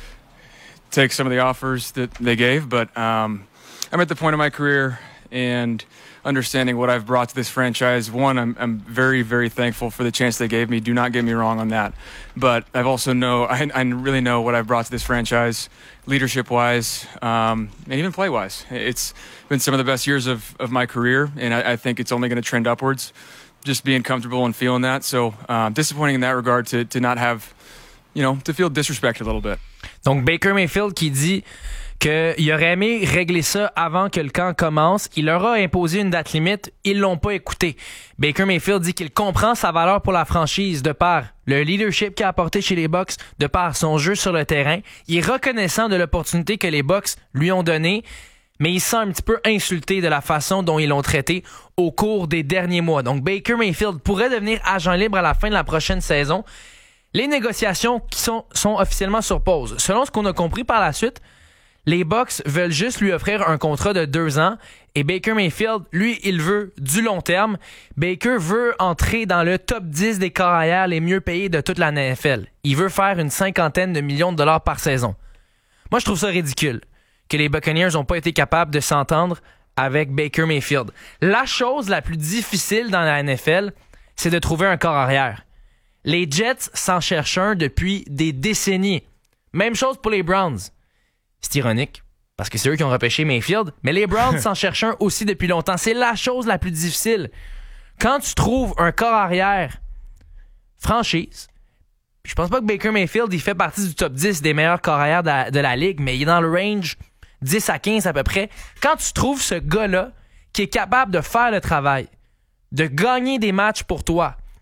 take some of the offers that they gave, but I'm at the point of my career and understanding what I've brought to this franchise. One, I'm very, very thankful for the chance they gave me. Do not get me wrong on that. But I really know what I've brought to this franchise, leadership-wise, and even play-wise. It's been some of the best years of my career, and I think it's only going to trend upwards, just being comfortable and feeling that. So disappointing in that regard to not have, to feel disrespected a little bit. Donc Baker Mayfield qui dit qu'il aurait aimé régler ça avant que le camp commence. Il leur a imposé une date limite. Ils l'ont pas écouté. Baker Mayfield dit qu'il comprend sa valeur pour la franchise de par le leadership qu'il a apporté chez les Bucs, de par son jeu sur le terrain. Il est reconnaissant de l'opportunité que les Bucs lui ont donnée, mais il se sent un petit peu insulté de la façon dont ils l'ont traité au cours des derniers mois. Donc Baker Mayfield pourrait devenir agent libre à la fin de la prochaine saison. Les négociations qui sont officiellement sur pause. Selon ce qu'on a compris par la suite, les Bucs veulent juste lui offrir un contrat de 2 ans et Baker Mayfield, lui, il veut du long terme. Baker veut entrer dans le top 10 des carrières les mieux payés de toute la NFL. Il veut faire une 50aine de millions de dollars par saison. Moi, je trouve ça ridicule que les Buccaneers n'ont pas été capables de s'entendre avec Baker Mayfield. La chose la plus difficile dans la NFL, c'est de trouver un corps arrière. Les Jets s'en cherchent un depuis des décennies. Même chose pour les Browns. C'est ironique, parce que c'est eux qui ont repêché Mayfield, mais les Browns s'en cherchent un aussi depuis longtemps. C'est la chose la plus difficile. Quand tu trouves un corps arrière franchise, je pense pas que Baker Mayfield il fait partie du top 10 des meilleurs corps arrière de la ligue, mais il est dans le range 10 à 15 à peu près. Quand tu trouves ce gars-là qui est capable de faire le travail, de gagner des matchs pour toi,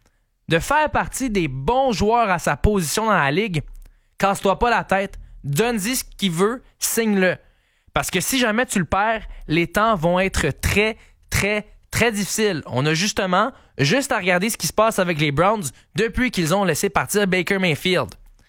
de faire partie des bons joueurs à sa position dans la ligue, casse-toi pas la tête, donne-y ce qu'il veut, signe-le. Parce que si jamais tu le perds, les temps vont être très, très, très difficiles. On a justement juste à regarder ce qui se passe avec les Browns depuis qu'ils ont laissé partir Baker Mayfield.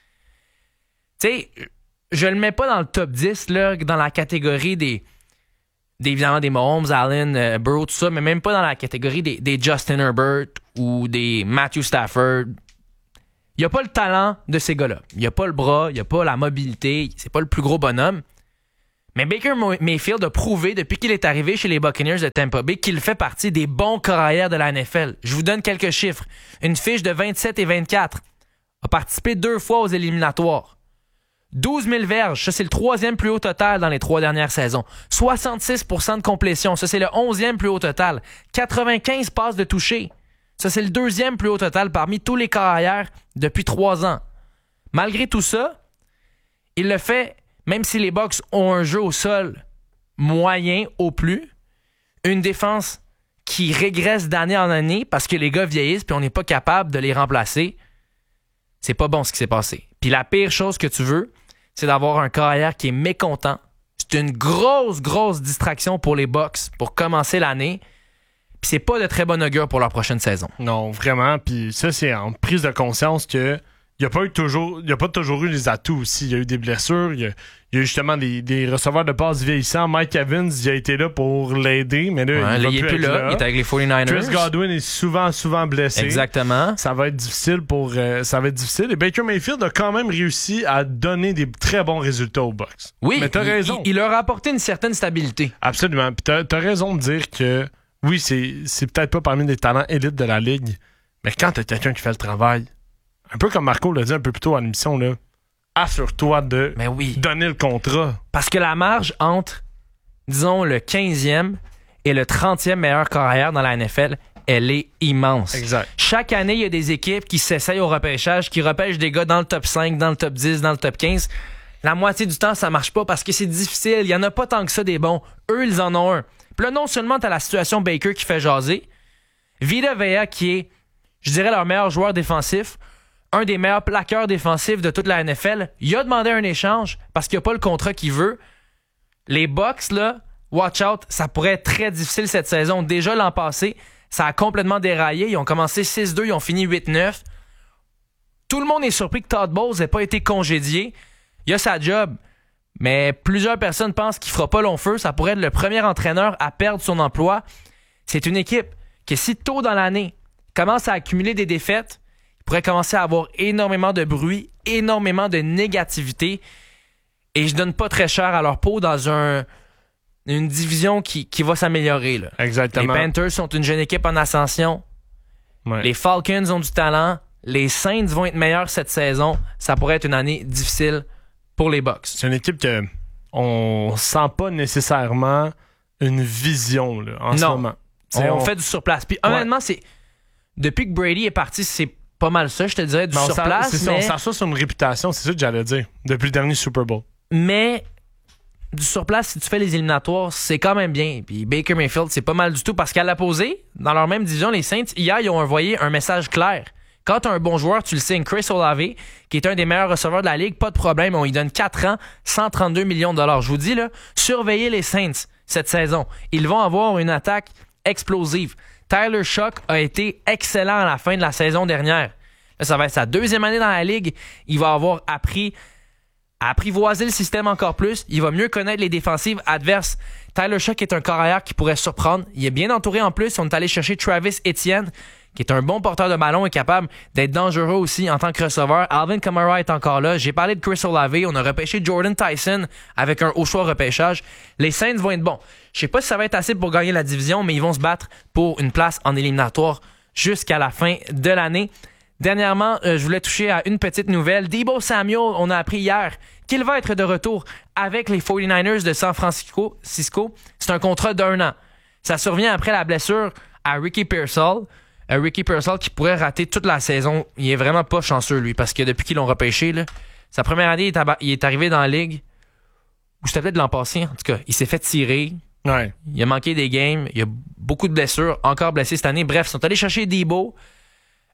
Tu sais, je le mets pas dans le top 10, là, dans la catégorie évidemment des Mahomes, Allen, Burrow, tout ça, mais même pas dans la catégorie des Justin Herbert ou des Matthew Stafford. Il n'y a pas le talent de ces gars-là. Il n'y a pas le bras, il n'y a pas la mobilité, c'est pas le plus gros bonhomme. Mais Baker Mayfield a prouvé depuis qu'il est arrivé chez les Buccaneers de Tampa Bay qu'il fait partie des bons carrières de la NFL. Je vous donne quelques chiffres. Une fiche de 27 et 24. A participé 2 fois aux éliminatoires. 12 000 verges, ça c'est le 3e plus haut total dans les 3 dernières saisons. 66% de complétion, ça c'est le 11e plus haut total. 95 passes de toucher, ça c'est le 2e plus haut total parmi tous les carrières depuis 3 ans. Malgré tout ça, il le fait, même si les Bucs ont un jeu au sol moyen au plus, une défense qui régresse d'année en année parce que les gars vieillissent puis on n'est pas capable de les remplacer. C'est pas bon ce qui s'est passé. Puis la pire chose que tu veux, c'est d'avoir un carrière qui est mécontent. C'est une grosse, grosse distraction pour les Bucs pour commencer l'année. Puis c'est pas de très bon augure pour leur prochaine saison. Non, vraiment. Puis ça, c'est en prise de conscience que il n'y a pas toujours eu les atouts aussi. Il y a eu des blessures. Il y a eu justement des receveurs de passes vieillissants. Mike Evans, il a été là pour l'aider, mais là, il est plus là. Il est avec les 49ers. Chris Godwin est souvent blessé. Exactement. Ça va être difficile Et Baker Mayfield a quand même réussi à donner des très bons résultats aux Bucs. Oui, mais t'as raison. Il leur a apporté une certaine stabilité. Absolument. Puis t'as raison de dire que oui, c'est peut-être pas parmi les talents élites de la ligue, mais quand t'as quelqu'un qui fait le travail, un peu comme Marco l'a dit un peu plus tôt à l'émission, là, assure-toi de donner le contrat. Parce que la marge entre, disons, le 15e et le 30e meilleur carrière dans la NFL, elle est immense. Exact. Chaque année, il y a des équipes qui s'essayent au repêchage, qui repêchent des gars dans le top 5, dans le top 10, dans le top 15. La moitié du temps, ça marche pas parce que c'est difficile. Il y en a pas tant que ça des bons. Eux, ils en ont un. Puis là, non seulement t'as la situation Baker qui fait jaser, Vita Vea qui est, je dirais, leur meilleur joueur défensif, un des meilleurs plaqueurs défensifs de toute la NFL, il a demandé un échange parce qu'il n'a pas le contrat qu'il veut. Les Bucs, là, watch out, ça pourrait être très difficile cette saison. Déjà l'an passé, ça a complètement déraillé. Ils ont commencé 6-2, ils ont fini 8-9. Tout le monde est surpris que Todd Bowles n'ait pas été congédié. Il a sa job, mais plusieurs personnes pensent qu'il fera pas long feu. Ça pourrait être le premier entraîneur à perdre son emploi. C'est une équipe qui, si tôt dans l'année, commence à accumuler des défaites, pourrait commencer à avoir énormément de bruit, énormément de négativité. Et je donne pas très cher à leur peau dans une division qui va s'améliorer. Là. Exactement. Les Panthers sont une jeune équipe en ascension. Ouais. Les Falcons ont du talent. Les Saints vont être meilleurs cette saison. Ça pourrait être une année difficile pour les Bucs. C'est une équipe que on sent pas nécessairement une vision là, en ce moment. On fait du surplace. Puis honnêtement, c'est depuis que Brady est parti, c'est pas mal ça, je te dirais, du surplace. C'est ça, on s'assoit sur une réputation, c'est ça que j'allais dire, depuis le dernier Super Bowl. Mais du surplace, si tu fais les éliminatoires, c'est quand même bien. Puis Baker Mayfield, c'est pas mal du tout, parce qu'à l'opposé, dans leur même division, les Saints, hier, ils ont envoyé un message clair. Quand tu as un bon joueur, tu le signes. Chris Olave, qui est un des meilleurs receveurs de la ligue, pas de problème, on lui donne 4 ans, 132 millions de dollars. Je vous dis, là, surveillez les Saints cette saison. Ils vont avoir une attaque explosive. Tyler Shough a été excellent à la fin de la saison dernière. Là, ça va être sa 2e année dans la ligue. Il va avoir appris à apprivoiser le système encore plus. Il va mieux connaître les défensives adverses. Tyler Shough est un carrière qui pourrait surprendre. Il est bien entouré en plus. On est allé chercher Travis Etienne, qui est un bon porteur de ballon et capable d'être dangereux aussi en tant que receveur. Alvin Kamara est encore là. J'ai parlé de Chris Olave. On a repêché Jordan Tyson avec un haut choix repêchage. Les Saints vont être bons. Je sais pas si ça va être assez pour gagner la division, mais ils vont se battre pour une place en éliminatoire jusqu'à la fin de l'année. Dernièrement, je voulais toucher à une petite nouvelle. Deebo Samuel, on a appris hier qu'il va être de retour avec les 49ers de San Francisco. C'est un contrat d'1 an. Ça survient après la blessure à Ricky Pearsall. Ricky Pearsall qui pourrait rater toute la saison. Il est vraiment pas chanceux, lui, parce que depuis qu'ils l'ont repêché, là, sa première année, il est arrivé dans la ligue, ou c'était peut-être l'an passé, en tout cas. Il s'est fait tirer. Ouais. Il a manqué des games. Il y a beaucoup de blessures. Encore blessé cette année. Bref, ils sont allés chercher Deebo.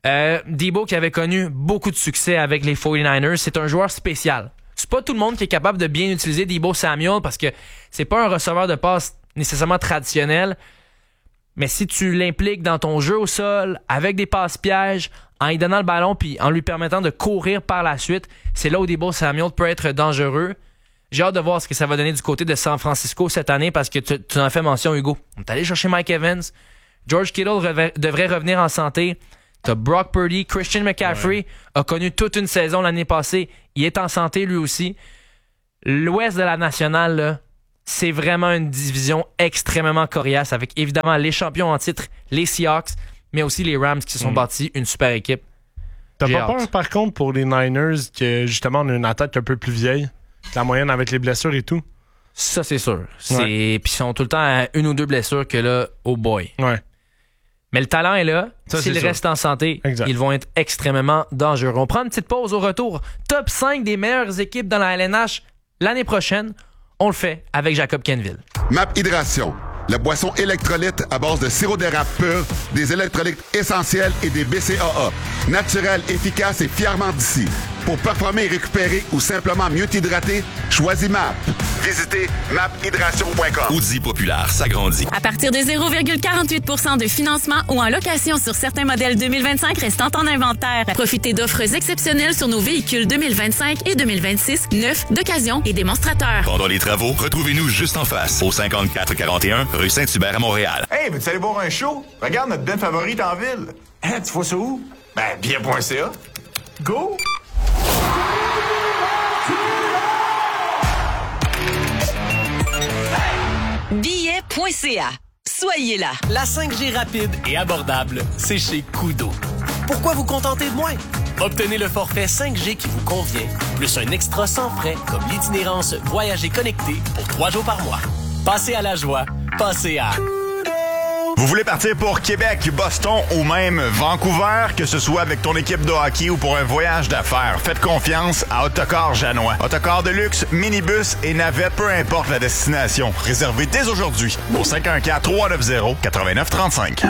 Debo qui avait connu beaucoup de succès avec les 49ers, c'est un joueur spécial. C'est pas tout le monde qui est capable de bien utiliser Debo Samuel parce que c'est pas un receveur de passe nécessairement traditionnel. Mais si tu l'impliques dans ton jeu au sol, avec des passes pièges, en lui donnant le ballon puis en lui permettant de courir par la suite, c'est là où Debo Samuel peut être dangereux. J'ai hâte de voir ce que ça va donner du côté de San Francisco cette année parce que tu en fais mention, Hugo. On est allé chercher Mike Evans. George Kittle devrait revenir en santé. T'as Brock Purdy. Christian McCaffrey a connu toute une saison l'année passée. Il est en santé lui aussi. L'ouest de la nationale, là, c'est vraiment une division extrêmement coriace avec évidemment les champions en titre, les Seahawks, mais aussi les Rams qui se sont bâtis une super équipe. T'as pas peur par contre pour les Niners que justement on a une attaque un peu plus vieille que la moyenne avec les blessures et tout? Ça c'est sûr. Puis ils sont tout le temps à une ou deux blessures que là, oh boy. Ouais. Mais le talent est là. Ça, s'ils restent en santé, ils vont être extrêmement dangereux. On prend une petite pause au retour. Top 5 des meilleures équipes dans la LNH l'année prochaine. On le fait avec Jacob Kenville. MAP Hydration, la boisson électrolyte à base de sirop d'érable pur, des électrolytes essentiels et des BCAA. Naturel, efficace et fièrement d'ici. Pour performer et récupérer ou simplement mieux t'hydrater, choisis MAP. Visitez maphydration.com. Audi Populaire s'agrandit. À partir de 0,48 de financement ou en location sur certains modèles 2025 restant en inventaire. Profitez d'offres exceptionnelles sur nos véhicules 2025 et 2026, neufs, d'occasion et démonstrateurs. Pendant les travaux, retrouvez-nous juste en face, au 5441 rue Saint-Hubert à Montréal. Hey, veux-tu aller voir un show? Regarde notre band favorite en ville. Hein, tu vois ça où? Ben, bien.ca. Go! Billet.ca. Soyez là. La 5G rapide et abordable, c'est chez Kudo. Pourquoi vous contenter de moins? Obtenez le forfait 5G qui vous convient, plus un extra sans frais comme l'itinérance Voyager connecté pour 3 jours par mois. Passez à la joie. Passez à... Vous voulez partir pour Québec, Boston ou même Vancouver, que ce soit avec ton équipe de hockey ou pour un voyage d'affaires, faites confiance à Autocar Janois. Autocar de luxe, minibus et navette, peu importe la destination. Réservez dès aujourd'hui au 514-390-8935.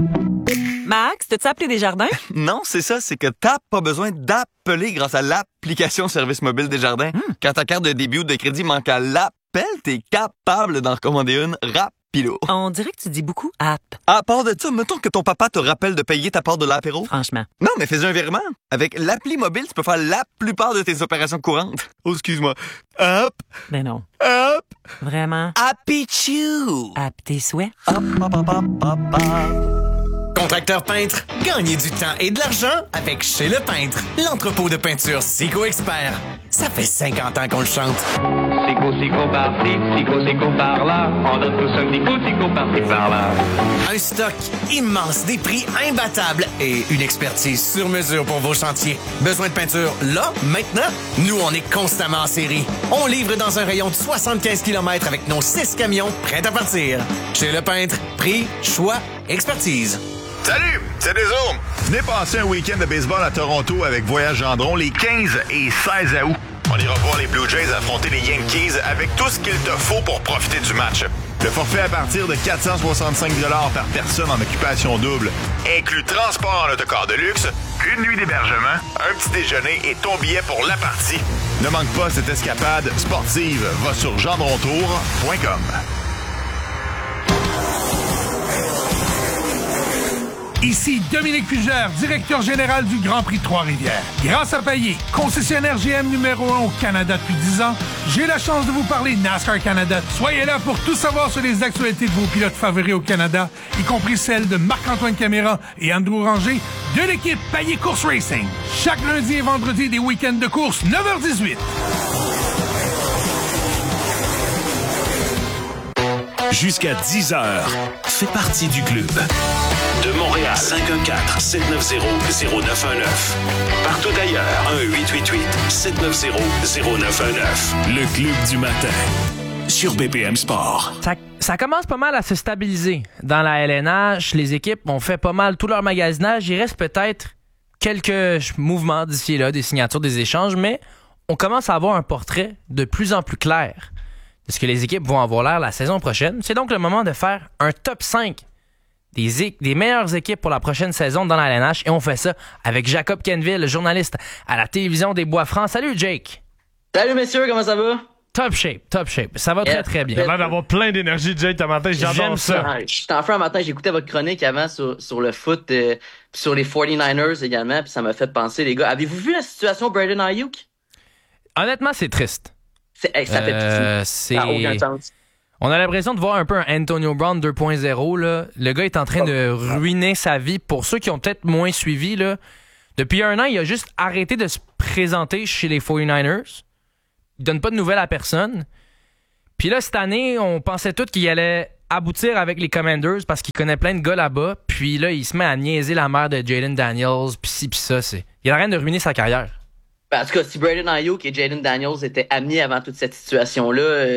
Max, t'as-tu appelé Desjardins? Non, c'est ça, c'est que t'as pas besoin d'appeler grâce à l'application Service mobile Desjardins. Quand ta carte de débit ou de crédit manque à l'appel, t'es capable d'en recommander une rapide. On dirait que tu dis beaucoup « app ». À part de ça, mettons que ton papa te rappelle de payer ta part de l'apéro. Franchement. Non, mais fais un virement. Avec l'appli mobile, tu peux faire la plupart de tes opérations courantes. Oh, excuse-moi. Hop. Ben non. Hop. Vraiment. Happy Chew. App tes souhaits. Hop, hop, hop, hop, hop, hop. Contracteur peintre, gagnez du temps et de l'argent avec Chez Le Peintre, l'entrepôt de peinture Sico Expert. Ça fait 50 ans qu'on le chante. Sico par-ci, Sico par-là, on donne tous un petit coup, Sico par-ci, par-là. Un stock immense, des prix imbattables et une expertise sur mesure pour vos chantiers. Besoin de peinture là, maintenant? Nous, on est constamment en série. On livre dans un rayon de 75 km avec nos 6 camions prêts à partir. Chez Le Peintre, prix, choix, expertise. Salut, c'est Deso. Venez passer un week-end de baseball à Toronto avec Voyage Gendron les 15 et 16 août. On ira voir les Blue Jays affronter les Yankees avec tout ce qu'il te faut pour profiter du match. Le forfait à partir de 465 $ par personne en occupation double inclut transport en autocar de luxe, une nuit d'hébergement, un petit déjeuner et ton billet pour la partie. Ne manque pas cette escapade sportive. Va sur gendrontour.com. Ici Dominique Fugère, directeur général du Grand Prix de Trois-Rivières. Grâce à Payet, concessionnaire GM numéro 1 au Canada depuis 10 ans, j'ai la chance de vous parler NASCAR Canada. Soyez là pour tout savoir sur les actualités de vos pilotes favoris au Canada, y compris celles de Marc-Antoine Caméra et Andrew Ranger de l'équipe Payet Course Racing. Chaque lundi et vendredi des week-ends de course, 9h18. Jusqu'à 10h, fais partie du club. De Montréal, 514-790-0919. Partout ailleurs, 1-888-790-0919. Le club du matin, sur BPM Sport. Ça commence pas mal à se stabiliser dans la LNH. Les équipes ont fait pas mal tout leur magasinage. Il reste peut-être quelques mouvements d'ici et là, des signatures, des échanges, mais on commence à avoir un portrait de plus en plus clair de ce que les équipes vont avoir l'air la saison prochaine. C'est donc le moment de faire un top 5 des meilleures équipes pour la prochaine saison dans la LNH et on fait ça avec Jacob Kenville, journaliste à la télévision des Bois-Francs. Salut Jake! Salut messieurs, comment ça va? Top shape. Ça va très très bien. T'as l'air d'avoir plein d'énergie, Jake, ce matin. J'adore ça. Je suis en feu un matin, j'écoutais votre chronique avant sur le foot, sur les 49ers également, puis ça m'a fait penser, les gars. Avez-vous vu la situation Brandon Ayuk? Honnêtement, c'est triste. Ça fait pitié. Ça n'a aucun sens. On a l'impression de voir un peu un Antonio Brown 2.0. Là. Le gars est en train de ruiner sa vie. Pour ceux qui ont peut-être moins suivi, là, depuis 1 an, il a juste arrêté de se présenter chez les 49ers. Il donne pas de nouvelles à personne. Puis là, cette année, on pensait tous qu'il allait aboutir avec les Commanders parce qu'il connaît plein de gars là-bas. Puis là, il se met à niaiser la mère de Jaden Daniels. Puis ci, puis ça. Il a rien de ruiner sa carrière. En tout cas, si Brandon Ayuk et Jaden Daniels étaient amis avant toute cette situation-là,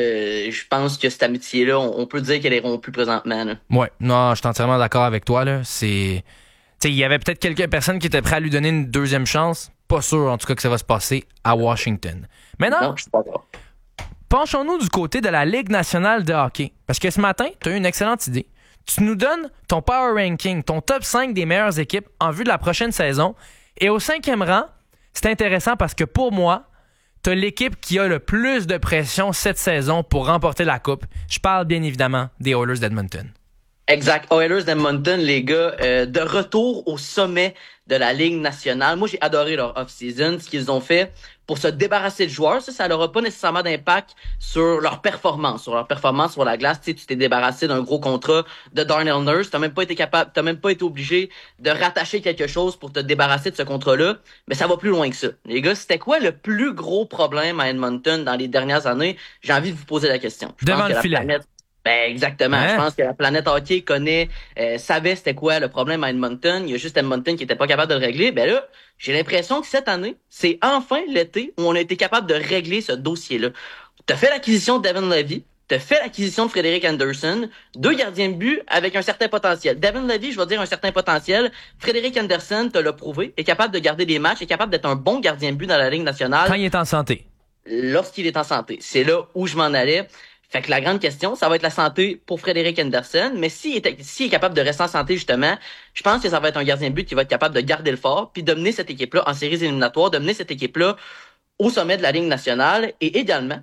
je pense que cette amitié-là, on peut dire qu'elle est rompue présentement. Là. Ouais, non, je suis entièrement d'accord avec toi. Là. Il y avait peut-être quelques personnes qui étaient prêtes à lui donner une deuxième chance. Pas sûr, en tout cas, que ça va se passer à Washington. Maintenant, non, je suis pas d'accord. Penchons-nous du côté de la Ligue nationale de hockey. Parce que ce matin, tu as eu une excellente idée. Tu nous donnes ton power ranking, ton top 5 des meilleures équipes en vue de la prochaine saison. Et au 5e rang, c'est intéressant parce que pour moi, tu as l'équipe qui a le plus de pression cette saison pour remporter la Coupe. Je parle bien évidemment des Oilers d'Edmonton. Exact. Oilers d'Edmonton, les gars, de retour au sommet de la Ligue nationale. Moi, j'ai adoré leur off-season, ce qu'ils ont fait pour se débarrasser de joueurs. Ça n'aura pas nécessairement d'impact sur leur performance sur la glace. Tu t'es débarrassé d'un gros contrat de Darnell Nurse. T'as même pas été obligé de rattacher quelque chose pour te débarrasser de ce contrat-là. Mais ça va plus loin que ça. Les gars, c'était quoi le plus gros problème à Edmonton dans les dernières années? J'ai envie de vous poser la question. Devant le filet. Exactement. Hein? Je pense que la planète hockey savait c'était quoi le problème à Edmonton. Il y a juste Edmonton qui était pas capable de le régler. Ben là, j'ai l'impression que cette année, c'est enfin l'été où on a été capable de régler ce dossier-là. T'as fait l'acquisition de Devin Levy, t'as fait l'acquisition de Frédéric Anderson, 2 gardiens de but avec un certain potentiel. Devin Levy, je vais dire un certain potentiel. Frédéric Anderson, te l'a prouvé, est capable de garder des matchs, est capable d'être un bon gardien de but dans la Ligue nationale. Quand il est en santé. Lorsqu'il est en santé. C'est là où je m'en allais. Fait que la grande question, ça va être la santé pour Frédéric Anderson, mais s'il est capable de rester en santé, justement, je pense que ça va être un gardien de but qui va être capable de garder le fort, puis de mener cette équipe-là en séries éliminatoires, de mener cette équipe-là au sommet de la Ligue nationale, et également,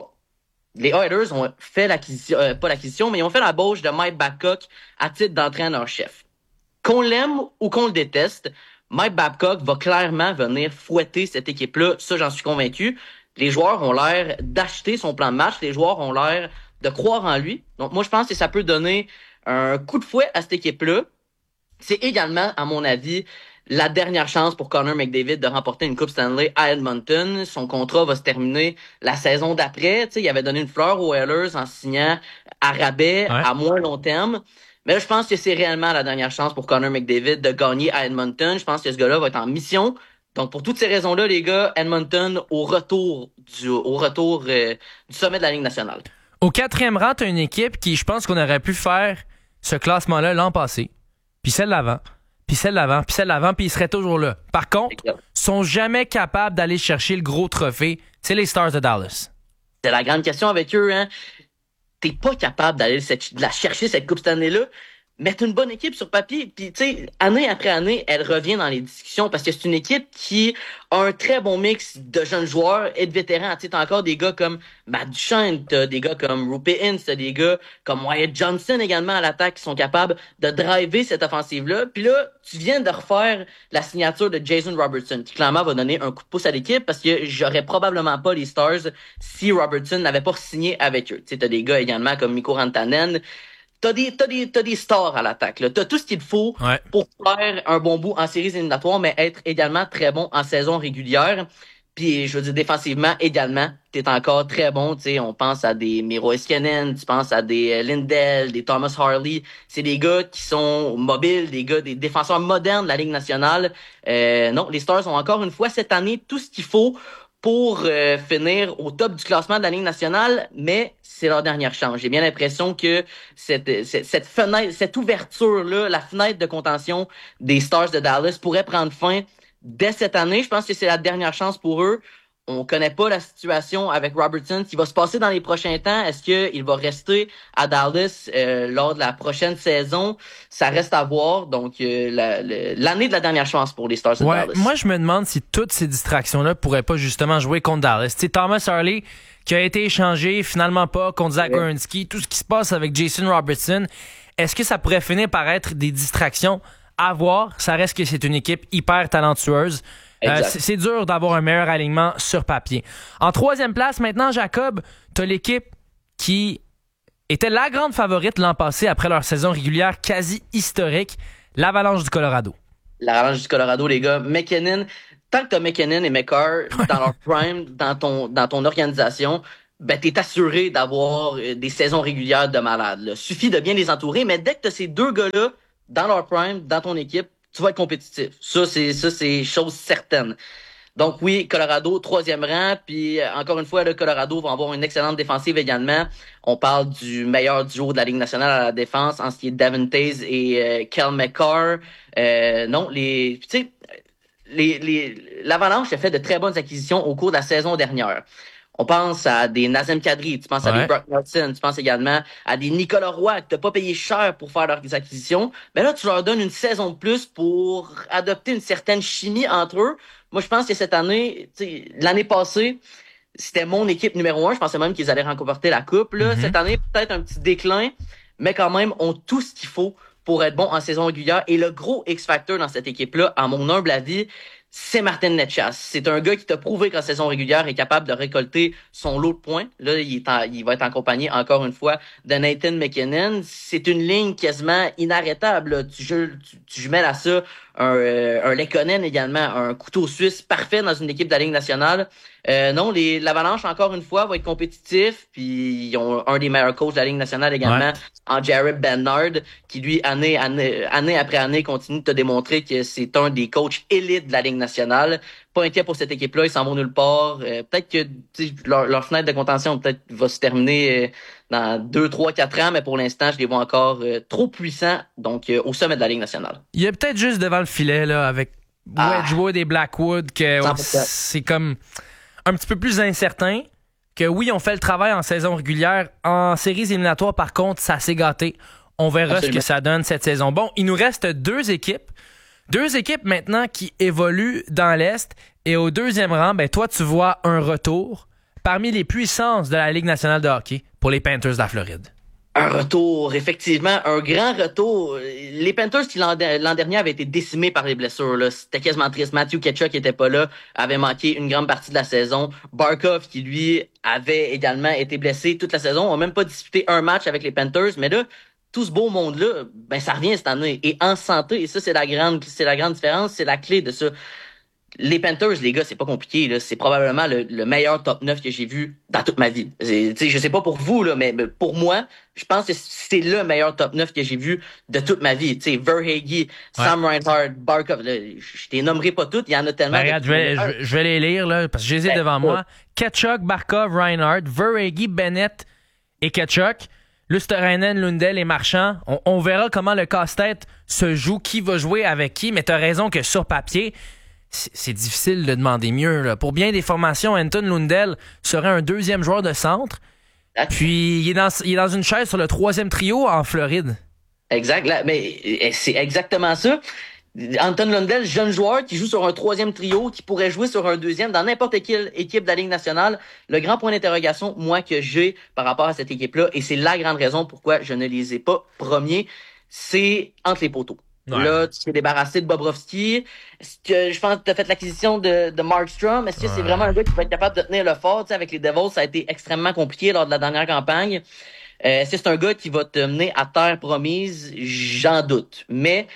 les Oilers ont fait mais ils ont fait l'embauche de Mike Babcock à titre d'entraîneur-chef. Qu'on l'aime ou qu'on le déteste, Mike Babcock va clairement venir fouetter cette équipe-là, ça j'en suis convaincu. Les joueurs ont l'air d'acheter son plan de match. Les joueurs ont l'air de croire en lui. Donc, moi, je pense que ça peut donner un coup de fouet à cette équipe-là. C'est également, à mon avis, la dernière chance pour Connor McDavid de remporter une Coupe Stanley à Edmonton. Son contrat va se terminer la saison d'après. Tu sais, il avait donné une fleur aux Oilers en signant à rabais à moins long terme. Mais là, je pense que c'est réellement la dernière chance pour Connor McDavid de gagner à Edmonton. Je pense que ce gars-là va être en mission. Donc, pour toutes ces raisons-là, les gars, Edmonton au retour du sommet de la Ligue nationale. Au 4e rang, t'as une équipe qui, je pense qu'on aurait pu faire ce classement-là l'an passé, puis celle d'avant, puis celle d'avant, puis celle d'avant, puis ils seraient toujours là. Par contre, sont jamais capables d'aller chercher le gros trophée. C'est les Stars de Dallas. C'est la grande question avec eux, hein. T'es pas capable d'aller la chercher, cette Coupe Stanley-là. Mais t'as une bonne équipe sur papier, puis tu sais, année après année, elle revient dans les discussions parce que c'est une équipe qui a un très bon mix de jeunes joueurs et de vétérans. Tu sais, t'as encore des gars comme Matt Duchene, t'as des gars comme Roope Hintz, t'as des gars comme Wyatt Johnson également à l'attaque qui sont capables de driver cette offensive-là. Puis là, tu viens de refaire la signature de Jason Robertson, qui clairement va donner un coup de pouce à l'équipe parce que j'aurais probablement pas les Stars si Robertson n'avait pas signé avec eux. Tu sais, t'as des gars également comme Mikko Rantanen. T'as des stars à l'attaque, là. T'as tout ce qu'il faut pour faire un bon bout en séries éliminatoires, mais être également très bon en saison régulière. Puis, je veux dire, défensivement, également, t'es encore très bon. Tu sais, on pense à des Miro Heiskanen, tu penses à des Lindell, des Thomas Harley. C'est des gars qui sont mobiles, des défenseurs modernes de la Ligue nationale. Non, les Stars ont encore une fois cette année tout ce qu'il faut pour finir au top du classement de la Ligue nationale, mais c'est leur dernière chance. J'ai bien l'impression que cette fenêtre, cette ouverture-là, la fenêtre de contention des Stars de Dallas pourrait prendre fin dès cette année. Je pense que c'est la dernière chance pour eux. On connaît pas la situation avec Robertson. Ce qui va se passer dans les prochains temps, est-ce qu'il va rester à Dallas lors de la prochaine saison? Ça reste à voir. Donc, l'année de la dernière chance pour les Stars de Dallas. Moi, je me demande si toutes ces distractions-là pourraient pas justement jouer contre Dallas. Tu sais, Thomas Harley, qui a été échangé, finalement pas, contre Zach Werenski, tout ce qui se passe avec Jason Robertson, est-ce que ça pourrait finir par être des distractions? À voir. Ça reste que c'est une équipe hyper talentueuse. C'est dur d'avoir un meilleur alignement sur papier. En troisième place, maintenant, Jacob, t'as l'équipe qui était la grande favorite l'an passé après leur saison régulière quasi historique, l'Avalanche du Colorado. L'Avalanche du Colorado, les gars. McKinnon, tant que t'as McKinnon et McCarr dans leur prime, dans ton organisation, ben t'es assuré d'avoir des saisons régulières de malade. Là. Suffit de bien les entourer, mais dès que t'as ces deux gars-là dans leur prime, dans ton équipe, tu vas être compétitif. Ça, c'est chose certaine. Donc oui, Colorado, 3e rang, puis encore une fois, le Colorado va avoir une excellente défensive également. On parle du meilleur duo de la Ligue nationale à la défense, en ce qui est Devin Taze et Kel McCarr. L'Avalanche a fait de très bonnes acquisitions au cours de la saison dernière. On pense à des Nazem Kadri, tu penses à des Brock Nelson, tu penses également à des Nicolas Roy que t'as pas payé cher pour faire leurs acquisitions. Mais là, tu leur donnes une saison de plus pour adopter une certaine chimie entre eux. Moi, je pense que cette année, l'année passée, c'était mon équipe numéro 1. Je pensais même qu'ils allaient remporter la coupe. Là. Cette année, peut-être un petit déclin, mais quand même, ont tout ce qu'il faut pour être bon en saison régulière. Et le gros X-Factor dans cette équipe-là, à mon humble avis, c'est Martin Necas. C'est un gars qui t'a prouvé qu'en saison régulière est capable de récolter son lot de points. Là, il va être en compagnie, encore une fois, de Nathan McKinnon. C'est une ligne quasiment inarrêtable. Là. Tu jumelles à ça un Lekkonen également, un couteau suisse parfait dans une équipe de la Ligue nationale. Non, l'Avalanche, encore une fois, va être compétitif. Puis ils ont un des meilleurs coachs de la Ligue nationale également, en Jared Bernard, qui lui, année après année, continue de te démontrer que c'est un des coachs élites de la Ligue nationale. Pas inquiet pour cette équipe-là, ils s'en vont nulle part. Peut-être que leur fenêtre de contention peut-être va se terminer dans 2, 3, 4 ans, mais pour l'instant, je les vois encore trop puissants, donc au sommet de la Ligue nationale. Il y a peut-être juste devant le filet, là, avec Wedgwood et Blackwood, que c'est comme un petit peu plus incertain. Que oui, on fait le travail en saison régulière. En séries éliminatoires, par contre, ça s'est gâté. On verra ce que ça donne cette saison. Bon, il nous reste 2 équipes. 2 équipes maintenant qui évoluent dans l'Est. Et au 2e rang, ben toi, tu vois un retour parmi les puissances de la Ligue nationale de hockey pour les Panthers de la Floride. Un retour, effectivement, un grand retour. Les Panthers qui l'an dernier avaient été décimés par les blessures, là, c'était quasiment triste. Matthew Tkachuk qui était pas là, avait manqué une grande partie de la saison. Barkov qui lui avait également été blessé toute la saison, on n'a même pas disputé un match avec les Panthers, mais là, tout ce beau monde-là, ben ça revient cette année et en santé. Et ça, c'est la grande différence, c'est la clé de ça. Les Panthers, les gars, c'est pas compliqué. Là. C'est probablement le meilleur top 9 que j'ai vu dans toute ma vie. Je sais pas pour vous, là, mais pour moi, je pense que c'est le meilleur top 9 que j'ai vu de toute ma vie. Verhaeghe, Sam Reinhart, Barkov, là, je les nommerai pas toutes, il y en a tellement. Regarde, je vais les lire là, parce que je les ai devant moi. Tkachuk, Barkov, Reinhart, Verhaeghe, Bennett et Tkachuk. Luosterainen, Lundell et Marchand. On verra comment le casse-tête se joue, qui va jouer avec qui, mais t'as raison que sur papier, c'est difficile de demander mieux. Là. Pour bien des formations, Anton Lundell serait un 2e joueur de centre. Puis il est dans une chaise sur le 3e trio en Floride. Exact, là, mais c'est exactement ça. Anton Lundell, jeune joueur qui joue sur un 3e trio, qui pourrait jouer sur un 2e dans n'importe quelle équipe de la Ligue nationale. Le grand point d'interrogation, moi, que j'ai par rapport à cette équipe-là, et c'est la grande raison pourquoi je ne les ai pas premiers, c'est entre les poteaux. Ouais. Là, tu t'es débarrassé de Bobrovsky. Est-ce que je pense que tu as fait l'acquisition de Markstrom? Est-ce que c'est vraiment un gars qui va être capable de tenir le fort? Tu sais, avec les Devils, ça a été extrêmement compliqué lors de la dernière campagne. Est-ce que c'est un gars qui va te mener à terre promise? J'en doute. Mais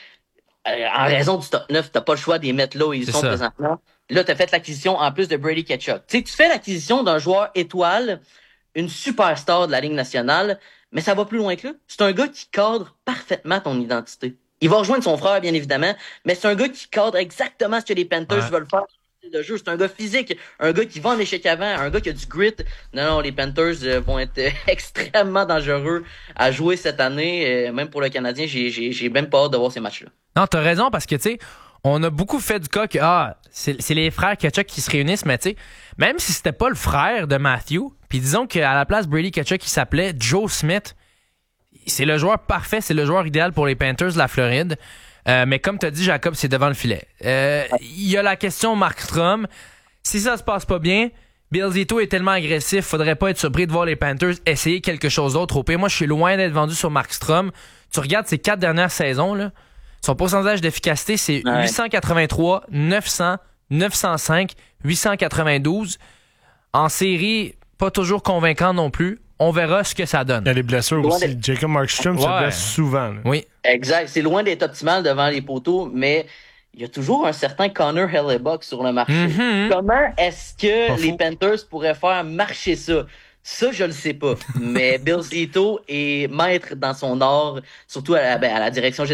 en raison du top 9, t'as pas le choix d'y mettre là où ils sont présentement. Là, tu as fait l'acquisition en plus de Brady Tkachuk. Tu sais, tu fais l'acquisition d'un joueur étoile, une superstar de la Ligue nationale, mais ça va plus loin que là. C'est un gars qui cadre parfaitement ton identité. Il va rejoindre son frère, bien évidemment, mais c'est un gars qui cadre exactement ce que les Panthers veulent faire de jeu. C'est un gars physique, un gars qui va en échec avant, un gars qui a du grit. Non, les Panthers vont être extrêmement dangereux à jouer cette année. Même pour le Canadien, j'ai même pas hâte de voir ces matchs-là. Non, t'as raison, parce que, tu sais, on a beaucoup fait du cas que c'est les frères Tkachuk qui se réunissent, mais tu sais, même si c'était pas le frère de Matthew, puis disons qu'à la place Brady Tkachuk, il s'appelait Joe Smith, c'est le joueur parfait, c'est le joueur idéal pour les Panthers de la Floride. Mais comme tu as dit, Jacob, c'est devant le filet. Il y a la question Markstrom. Si ça se passe pas bien, Bill Zito est tellement agressif, faudrait pas être surpris de voir les Panthers essayer quelque chose d'autre au pire. Moi, je suis loin d'être vendu sur Markstrom. Tu regardes ses 4 dernières saisons, là, son pourcentage d'efficacité, c'est 883, 900, 905, 892. En série, pas toujours convaincant non plus. On verra ce que ça donne. Il y a les blessures aussi. Jacob Markstrom se blesse souvent. Là. Oui. Exact. C'est loin d'être optimal devant les poteaux, mais il y a toujours un certain Connor Hellebuyck sur le marché. Mm-hmm. Comment est-ce que les Panthers pourraient faire marcher ça? Ça, je ne sais pas. Mais Bill Zito est maître dans son art, surtout à la direction générale.